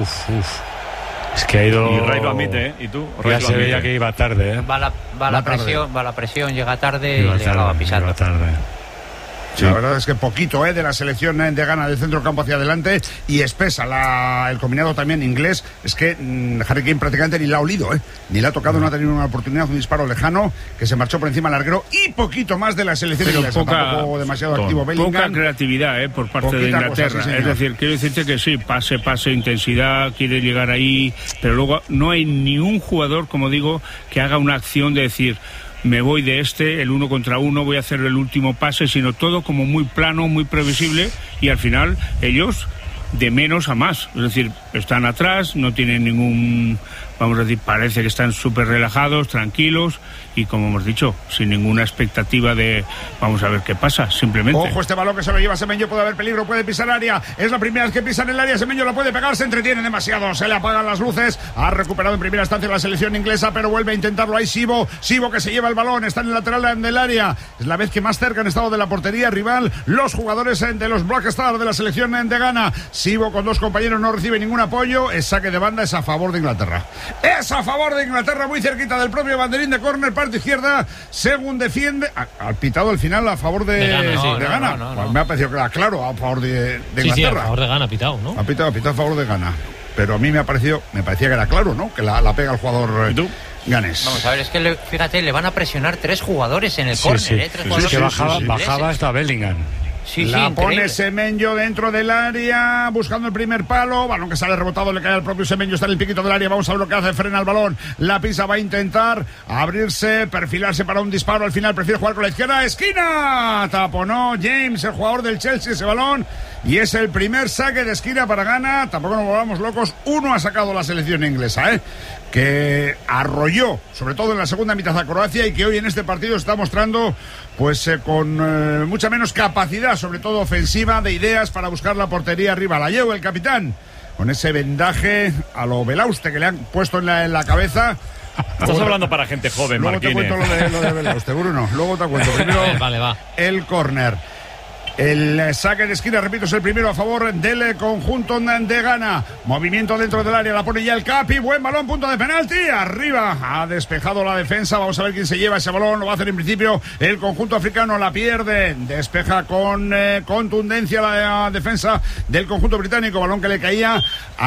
Es que ha ido... Y Ray lo admite, ¿Y tú? Ya se veía que iba tarde, Va la presión, llega tarde y le acaba pisando. Sí. La verdad es que poquito de la selección de Ghana, del centro campo hacia adelante, y espesa el combinado también inglés. Es que Harry Kane prácticamente ni la ha olido, ni la ha tocado, no ha tenido una oportunidad, un disparo lejano que se marchó por encima al larguero, y poquito más de la selección inglesa. Tampoco demasiado activo Bellingham. Poca creatividad por parte de Inglaterra. Es decir, quiero decirte que sí, pase, intensidad, quiere llegar ahí, pero luego no hay ni un jugador, como digo, que haga una acción de decir: me voy de el 1 contra 1, voy a hacer el último pase, sino todo como muy plano, muy previsible, y al final ellos de menos a más. Es decir, están atrás, no tienen ningún... Vamos a decir, parece que están súper relajados, tranquilos, y como hemos dicho, sin ninguna expectativa de vamos a ver qué pasa, simplemente. Ojo, este balón que se lo lleva Semenyo, puede haber peligro, puede pisar el área, es la primera vez que pisa en el área, Semenyo la puede pegar, se entretiene demasiado, se le apagan las luces, ha recuperado en primera instancia la selección inglesa, pero vuelve a intentarlo ahí Sibo que se lleva el balón, está en el lateral del área, es la vez que más cerca han estado de la portería rival los jugadores de los Black Stars de la selección de Ghana. Sibo con dos compañeros no recibe ningún apoyo, es saque de banda, es a favor de Inglaterra. Es a favor de Inglaterra, muy cerquita del propio banderín de córner, parte izquierda, según defiende. Al pitado al final a favor de Ghana. No. Me ha parecido que era claro a favor de Inglaterra. Sí, a favor de Ghana ha pitado, ¿no? Ha pitado a favor de Ghana. Pero a mí me parecía que era claro, ¿no? Que la pega el jugador ganés. Vamos a ver, es que fíjate, le van a presionar 3 jugadores en el córner, Es que bajaba hasta Bellingham. La pone Semenyo dentro del área, buscando el primer palo, balón que sale rebotado, le cae al propio Semenyo, está en el piquito del área, vamos a ver lo que hace, frena el balón, la pisa, va a intentar abrirse, perfilarse para un disparo, al final prefiere jugar con la izquierda, esquina, taponó James, el jugador del Chelsea, ese balón, y es el primer saque de esquina para Ghana. Tampoco nos volvamos locos, 1 ha sacado la selección inglesa, que arrolló, sobre todo en la segunda mitad, a Croacia, y que hoy en este partido está mostrando pues con mucha menos capacidad, sobre todo ofensiva, de ideas para buscar la portería arriba. La lleva el capitán con ese vendaje a lo Belauste que le han puesto en la cabeza. Estás hablando para gente joven, luego Marquines. Luego te cuento lo de Belauste, Bruno. Luego te cuento. Primero, vale, va. El córner. El saque de esquina, repito, es el primero a favor del conjunto de Ghana. Movimiento dentro del área, la pone ya el Capi. Buen balón, punto de penalti. Arriba, ha despejado la defensa. Vamos a ver quién se lleva ese balón. Lo va a hacer en principio el conjunto africano. La pierde. Despeja con contundencia la defensa del conjunto británico. Balón que le caía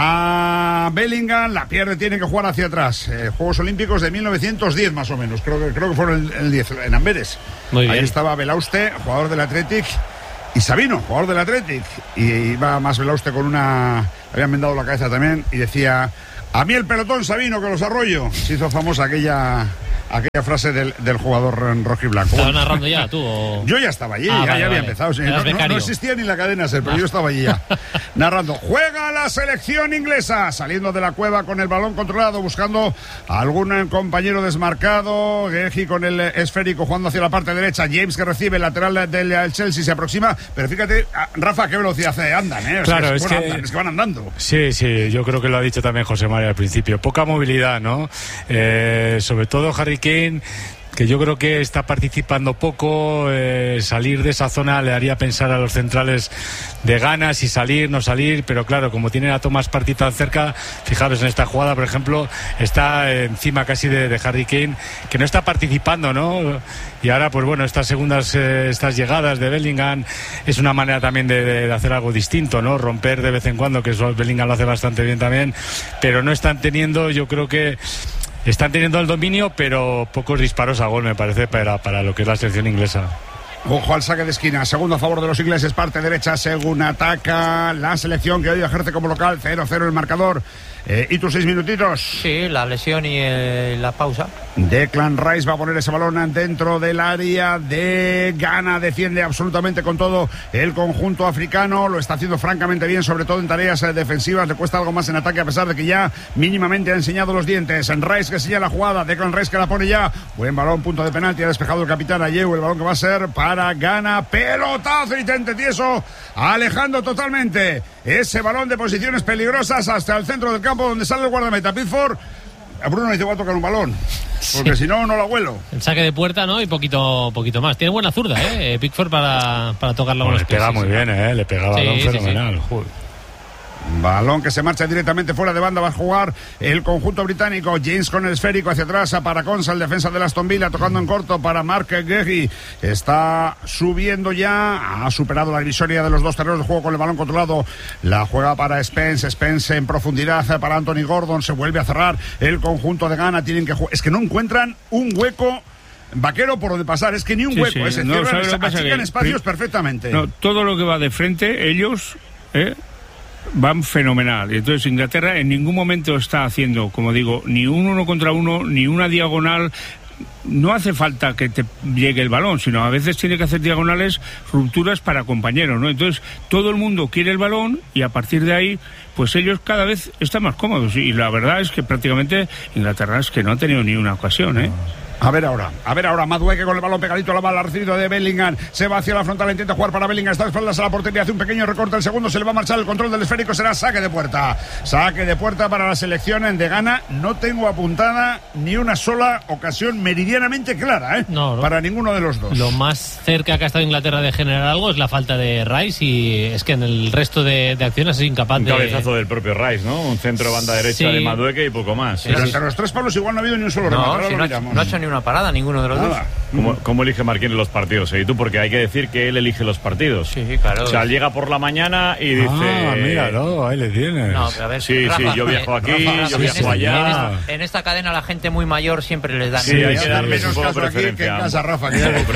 a Bellingham. La pierde, tiene que jugar hacia atrás. Juegos Olímpicos de 1910 más o menos. Creo que fueron el 10 en Amberes. Ahí estaba Belauste, jugador del Athletic. Y Sabino, jugador del Athletic, y iba más Belauste con habían vendado la cabeza también, y decía: a mí el pelotón, Sabino, que los arroyo. Se hizo famosa aquella frase del jugador rojiblanco. ¿Estabas narrando ya tú? O... Yo ya estaba allí, ya había empezado. Sí, no existía ni la cadena SER, pero yo estaba allí ya. Narrando. Juega la selección inglesa, saliendo de la cueva con el balón controlado, buscando a algún compañero desmarcado. Geji con el esférico jugando hacia la parte derecha. James, que recibe el lateral del Chelsea, se aproxima. Pero fíjate, Rafa, qué velocidad andan, Claro, es que van andando. Sí, yo creo que lo ha dicho también José María al principio. Poca movilidad, ¿no? Sobre todo Harry Kane, que yo creo que está participando poco. Salir de esa zona le haría pensar a los centrales de Ghana si salir, no salir, pero claro, como tienen a Thomas Partey tan cerca, fijaros en esta jugada, por ejemplo, está encima casi de Harry Kane, que no está participando, ¿no? Y ahora, pues bueno, estas llegadas de Bellingham es una manera también de hacer algo distinto, ¿no? Romper de vez en cuando, que eso Bellingham lo hace bastante bien también, pero no están teniendo, yo creo que están teniendo el dominio, pero pocos disparos a gol, me parece, para lo que es la selección inglesa. Ojo al saque de esquina, segundo a favor de los ingleses, parte derecha, según ataca la selección que hoy ejerce como local, 0-0 el marcador. ¿Y tus 6 minutitos? Sí, la lesión y la pausa. Declan Rice va a poner ese balón dentro del área de Ghana, defiende absolutamente con todo el conjunto africano, lo está haciendo francamente bien, sobre todo en tareas defensivas, le cuesta algo más en ataque a pesar de que ya mínimamente ha enseñado los dientes. En Rice que sigue la jugada, Declan Rice que la pone ya, buen balón, punto de penalti, ha despejado el capitán Ayew, el balón que va a ser para Ghana, pelotazo y tente tieso, alejando totalmente ese balón de posiciones peligrosas hasta el centro del campo donde sale el guardameta Pickford. A Bruno dice: voy a tocar un balón, porque si no lo vuelo. El saque de puerta, ¿no? Y poquito más. Tiene buena zurda, Pickford para tocarlo con los pies. Le pega muy bien, le pegaba balón fenomenal. Sí. Balón que se marcha directamente fuera de banda, va a jugar el conjunto británico. James con el esférico hacia atrás para Konsa, el defensa de Aston Villa, tocando en corto para Mark Gehi. Está subiendo ya, ha superado la divisoria de los dos terrenos de juego con el balón controlado. La juega para Spence en profundidad para Anthony Gordon. Se vuelve a cerrar el conjunto de Ghana. Tienen que jugar. Es que no encuentran un hueco, Vaquero, por donde pasar. Es que ni un hueco. Achican espacios perfectamente. No, todo lo que va de frente, ellos van fenomenal. Y entonces Inglaterra en ningún momento está haciendo, como digo, ni un 1 contra 1, ni una diagonal. No hace falta que te llegue el balón, sino a veces tiene que hacer diagonales, rupturas para compañeros, ¿no? Entonces todo el mundo quiere el balón y a partir de ahí, pues ellos cada vez están más cómodos. Y la verdad es que prácticamente Inglaterra es que no ha tenido ni una ocasión, A ver ahora, Madueke con el balón pegadito, la bala recibido de Bellingham, se va hacia la frontal, intenta jugar para Bellingham, está de espaldas a la portería, hace un pequeño recorte, el segundo se le va a marchar el control del esférico, será saque de puerta para la selección de Ghana. No tengo apuntada ni una sola ocasión meridianamente clara, no. Para ninguno de los dos. Lo más cerca que ha estado Inglaterra de generar algo es la falta de Rice, y es que en el resto de acciones es incapaz de... Un cabezazo del propio Rice, ¿no? Un centro banda derecha de Madueke y poco más. Pero entre los tres palos igual no ha habido ni un solo remate. No ha hecho ni una parada ninguno de los dos. ¿Cómo elige Marquines los partidos? ¿Y tú? Porque hay que decir que él elige los partidos. Sí, claro. O sea, él llega por la mañana y dice... míralo, ahí le tienes. No, pero a ver, sí, Rafa, yo viajo aquí, yo viajo allá. En esta cadena la gente muy mayor siempre les dan... Sí, hay que dar menos caso aquí que en casa, Rafa.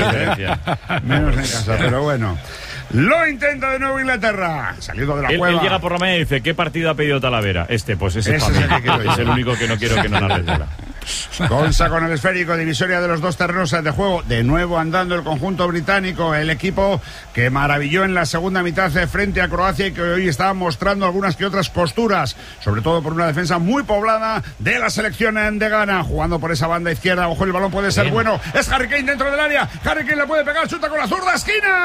Menos en casa, pero bueno. Lo intenta de nuevo Inglaterra, saliendo de la cueva. Él llega por la mañana y dice: ¿qué partido ha pedido Talavera? Pues ese es para mí. Es el único que no quiero que no narre. Consa con el esférico, divisoria de los dos terrenos de juego. De nuevo andando el conjunto británico, el equipo que maravilló en la segunda mitad frente a Croacia y que hoy está mostrando algunas que otras costuras, sobre todo por una defensa muy poblada de la selección de Ghana, jugando por esa banda izquierda. Ojo, el balón puede ser bueno. Es Harry Kane dentro del área. Harry Kane le puede pegar, chuta con la zurda,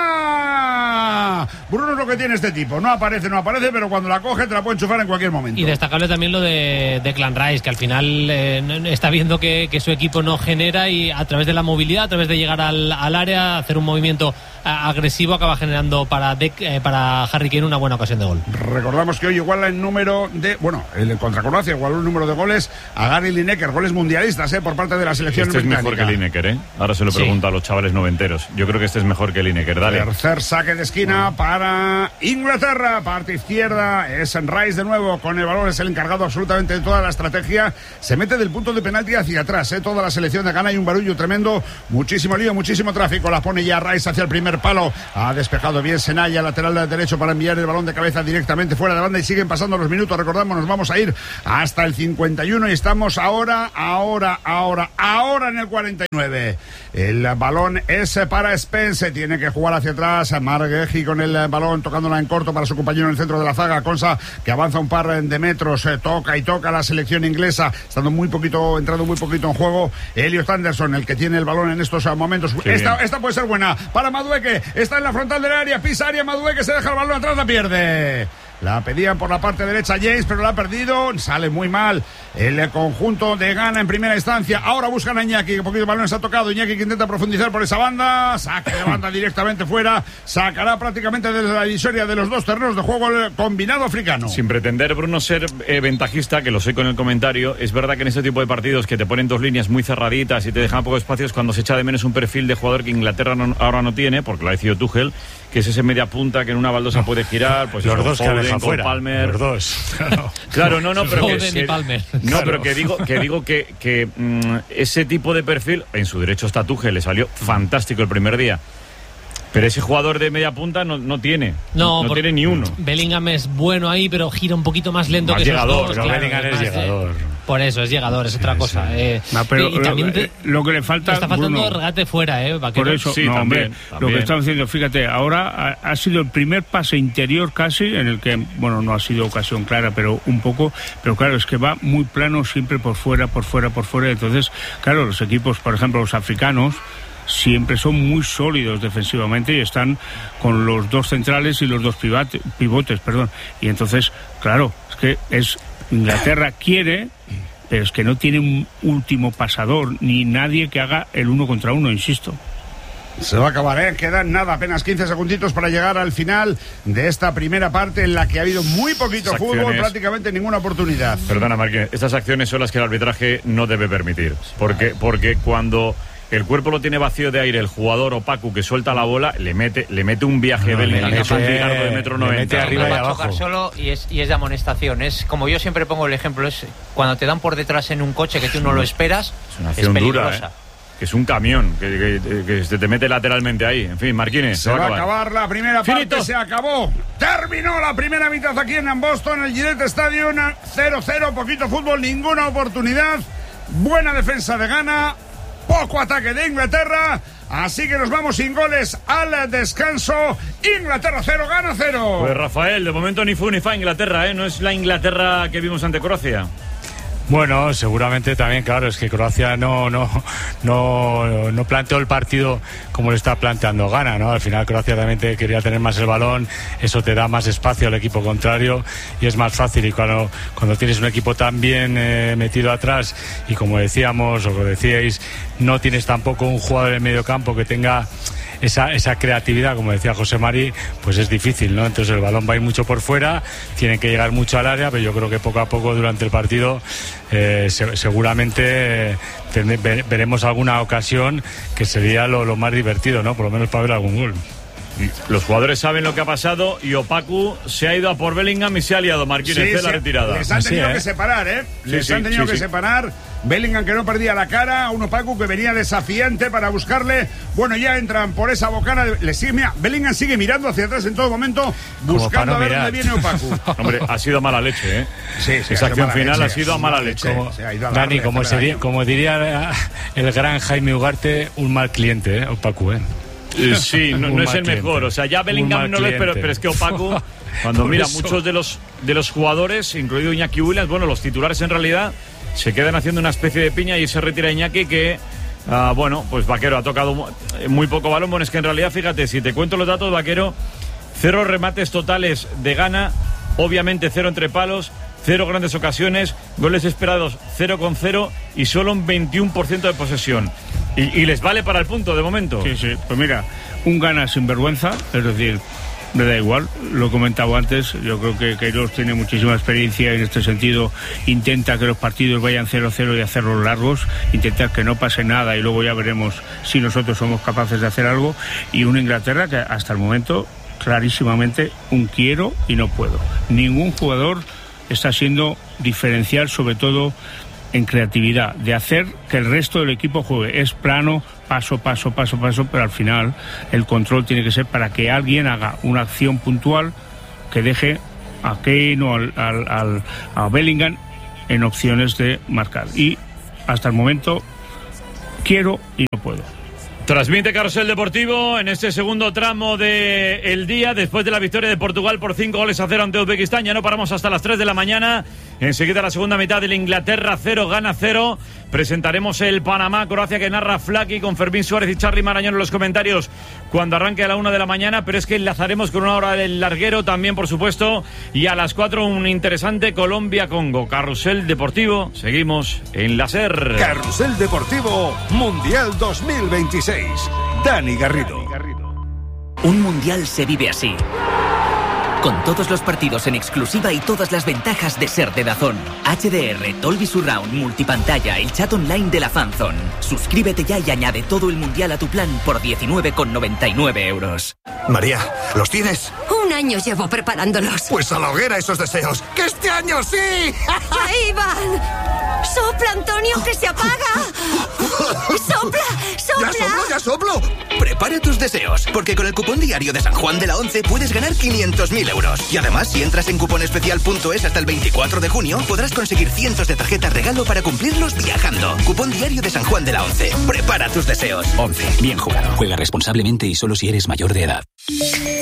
esquina. Bruno es lo que tiene este tipo. No aparece, pero cuando la coge te la puede enchufar en cualquier momento. Y destacable también lo de Declan Rice, que al final está viendo que su equipo no genera y a través de la movilidad, a través de llegar al área, hacer un movimiento agresivo, acaba generando para Harry Kane una buena ocasión de gol. Recordamos que hoy iguala el número de... el contra Croacia igualó el número de goles a Gary Lineker, goles mundialistas por parte de la selección británica. Es mejor que Lineker, Ahora se lo pregunto a los chavales noventeros. Yo creo que este es mejor que Lineker, dale. Tercer saque de esquina para Inglaterra, parte izquierda, es Rice de nuevo con el balón, es el encargado absolutamente de toda la estrategia. Se mete del punto de penalti hacia atrás, toda la selección de Ghana, hay un barullo tremendo, muchísimo lío, muchísimo tráfico. La pone ya Rice hacia el primer palo, ha despejado bien Senaya, lateral del derecho, para enviar el balón de cabeza directamente fuera de banda y siguen pasando los minutos. Recordamos, nos vamos a ir hasta el 51 y estamos ahora en el 49. El balón es para Spence, tiene que jugar hacia atrás. Margueji con el balón, tocándola en corto para su compañero en el centro de la zaga. Consa, que avanza un par de metros, toca la selección inglesa, entrando muy poquito en juego. Elliot Anderson, el que tiene el balón en estos momentos. Esta puede ser buena para Madueke, está en la frontal del área, pisa área Madueke, se deja el balón atrás, la pierde. La pedían por la parte derecha James, pero la ha perdido. Sale muy mal el conjunto de Ghana en primera instancia. Ahora buscan a Iñaki, que un poquito el balón se ha tocado. Iñaki que intenta profundizar por esa banda. Saque de banda directamente fuera. Sacará prácticamente desde la divisoria de los dos terrenos de juego el combinado africano. Sin pretender, Bruno, ser ventajista, que lo sé con el comentario, es verdad que en este tipo de partidos que te ponen dos líneas muy cerraditas y te dejan pocos espacios, cuando se echa de menos un perfil de jugador que Inglaterra ahora no tiene, porque lo ha decidido Tuchel, que es ese media punta que en una baldosa puede girar, pues los dos que con Palmer. Los dos. Claro, pero que digo que ese tipo de perfil, en su derecho está Tuchel, le salió fantástico el primer día. Pero ese jugador de media punta no tiene ni uno. Bellingham es bueno ahí, pero gira un poquito más lento que esos dos. Claro, Bellingham es llegador. Por eso, es llegador, es otra cosa. Pero y también lo que le falta... Está faltando regate fuera, Vaquero. Por eso, sí, también. Lo que estamos diciendo, fíjate, ahora ha sido el primer pase interior casi, en el que, no ha sido ocasión clara, pero un poco, pero claro, es que va muy plano, siempre por fuera. Entonces, claro, los equipos, por ejemplo, los africanos, siempre son muy sólidos defensivamente y están con los dos centrales y los dos pivotes. Y entonces, claro, es que Inglaterra quiere, pero es que no tiene un último pasador ni nadie que haga el 1 contra 1, insisto. Se va a acabar, quedan apenas 15 segunditos para llegar al final de esta primera parte en la que ha habido muy poquito fútbol, prácticamente ninguna oportunidad. Perdona, Marquín, estas acciones son las que el arbitraje no debe permitir, porque cuando el cuerpo lo tiene vacío de aire, el jugador opaco que suelta la bola le mete un viaje de metro 90 arriba y abajo. Chocar solo y es de amonestación. Es como yo siempre pongo el ejemplo, es cuando te dan por detrás en un coche que tú no lo esperas, es una acción dura, que es un camión que se te mete lateralmente ahí. En fin, Marquines, se va a acabar la primera parte, se acabó. Terminó la primera mitad aquí en Boston, el Gillette Stadium, 0-0, poquito fútbol, ninguna oportunidad. Buena defensa de Ghana, poco ataque de Inglaterra, así que nos vamos sin goles al descanso. Inglaterra 0, Ghana 0. Pues Rafael, de momento ni fu ni fa Inglaterra, no es la Inglaterra que vimos ante Croacia. Bueno, seguramente también, claro, es que Croacia no planteó el partido como lo está planteando Ghana, ¿no? Al final Croacia también quería tener más el balón, eso te da más espacio al equipo contrario y es más fácil. Y cuando tienes un equipo tan bien metido atrás y, como decíamos o lo decíais, no tienes tampoco un jugador en medio campo que tenga esa creatividad, como decía José Mari, pues es difícil, ¿no? Entonces el balón va a ir mucho por fuera, tienen que llegar mucho al área, pero yo creo que poco a poco durante el partido seguramente veremos alguna ocasión que sería lo más divertido, ¿no? Por lo menos para ver algún gol. Los jugadores saben lo que ha pasado y Opacu se ha ido a por Bellingham y se ha liado Marquínez de la retirada. Les han tenido que separar, Les han tenido que separar. Bellingham, que no perdía la cara, a un Opaku que venía desafiante para buscarle. Bueno, ya entran por esa bocana. Bellingham sigue mirando hacia atrás en todo momento, buscando a ver dónde viene Opaku. Hombre, ha sido mala leche, ¿eh? Sí, esa acción final ha sido a mala leche. Dani, como diría el gran Jaime Ugarte, un mal cliente, Opaku, Sí, no es el mejor. O sea, ya Bellingham no lo es, pero es que Opaku, cuando mira muchos de los jugadores, incluido Iñaki Williams, bueno, los titulares en realidad se quedan haciendo una especie de piña y se retira Iñaki que... bueno, pues Vaquero ha tocado muy poco balón. Bueno, es que en realidad, fíjate, si te cuento los datos, Vaquero, 0 remates totales de Ghana, obviamente 0 entre palos, 0 grandes ocasiones, goles esperados 0,0 y solo un 21% de posesión. Y les vale para el punto de momento. Sí, pues mira, un Ghana sin vergüenza, es decir, me da igual, lo he comentado antes, yo creo que Queiroz tiene muchísima experiencia en este sentido, intenta que los partidos vayan 0-0 y hacerlos largos, intenta que no pase nada y luego ya veremos si nosotros somos capaces de hacer algo, y una Inglaterra que hasta el momento clarísimamente un quiero y no puedo. Ningún jugador está siendo diferencial, sobre todo en creatividad, de hacer que el resto del equipo juegue. Es plano, paso, pero al final el control tiene que ser para que alguien haga una acción puntual que deje a Kane o a Bellingham en opciones de marcar. Y hasta el momento quiero y no puedo. Transmite Carrusel Deportivo en este segundo tramo del día, después de la victoria de Portugal por 5-0 ante Uzbekistán. Ya no paramos hasta las 3 de la mañana. Enseguida la segunda mitad del Inglaterra 0, Ghana 0. Presentaremos el Panamá-Croacia que narra Flaky con Fermín Suárez y Charly Marañón en los comentarios cuando arranque a la 1 de la mañana. Pero es que enlazaremos con una hora del larguero también, por supuesto. Y a las 4 un interesante Colombia-Congo. Carrusel Deportivo, seguimos en la SER. Carrusel Deportivo Mundial 2026. Dani Garrido. Un mundial se vive así. Con todos los partidos en exclusiva y todas las ventajas de ser de DAZN. HDR, Dolby Surround, multipantalla, el chat online de la Fanzone. Suscríbete ya y añade todo el mundial a tu plan por 19,99 euros. María, ¿los tienes? Un año llevo preparándolos. Pues a la hoguera esos deseos. ¡Que este año sí! ¡Ahí van! ¡Sopla, Antonio, que se apaga! ¡Sopla, sopla! ¡Ya soplo! Prepara tus deseos, porque con el cupón diario de San Juan de la Once puedes ganar 500.000 euros. Y además, si entras en cuponespecial.es hasta el 24 de junio, podrás conseguir cientos de tarjetas regalo para cumplirlos viajando. Cupón diario de San Juan de la Once. Prepara tus deseos. 11. Bien jugado. Juega responsablemente y solo si eres mayor de edad.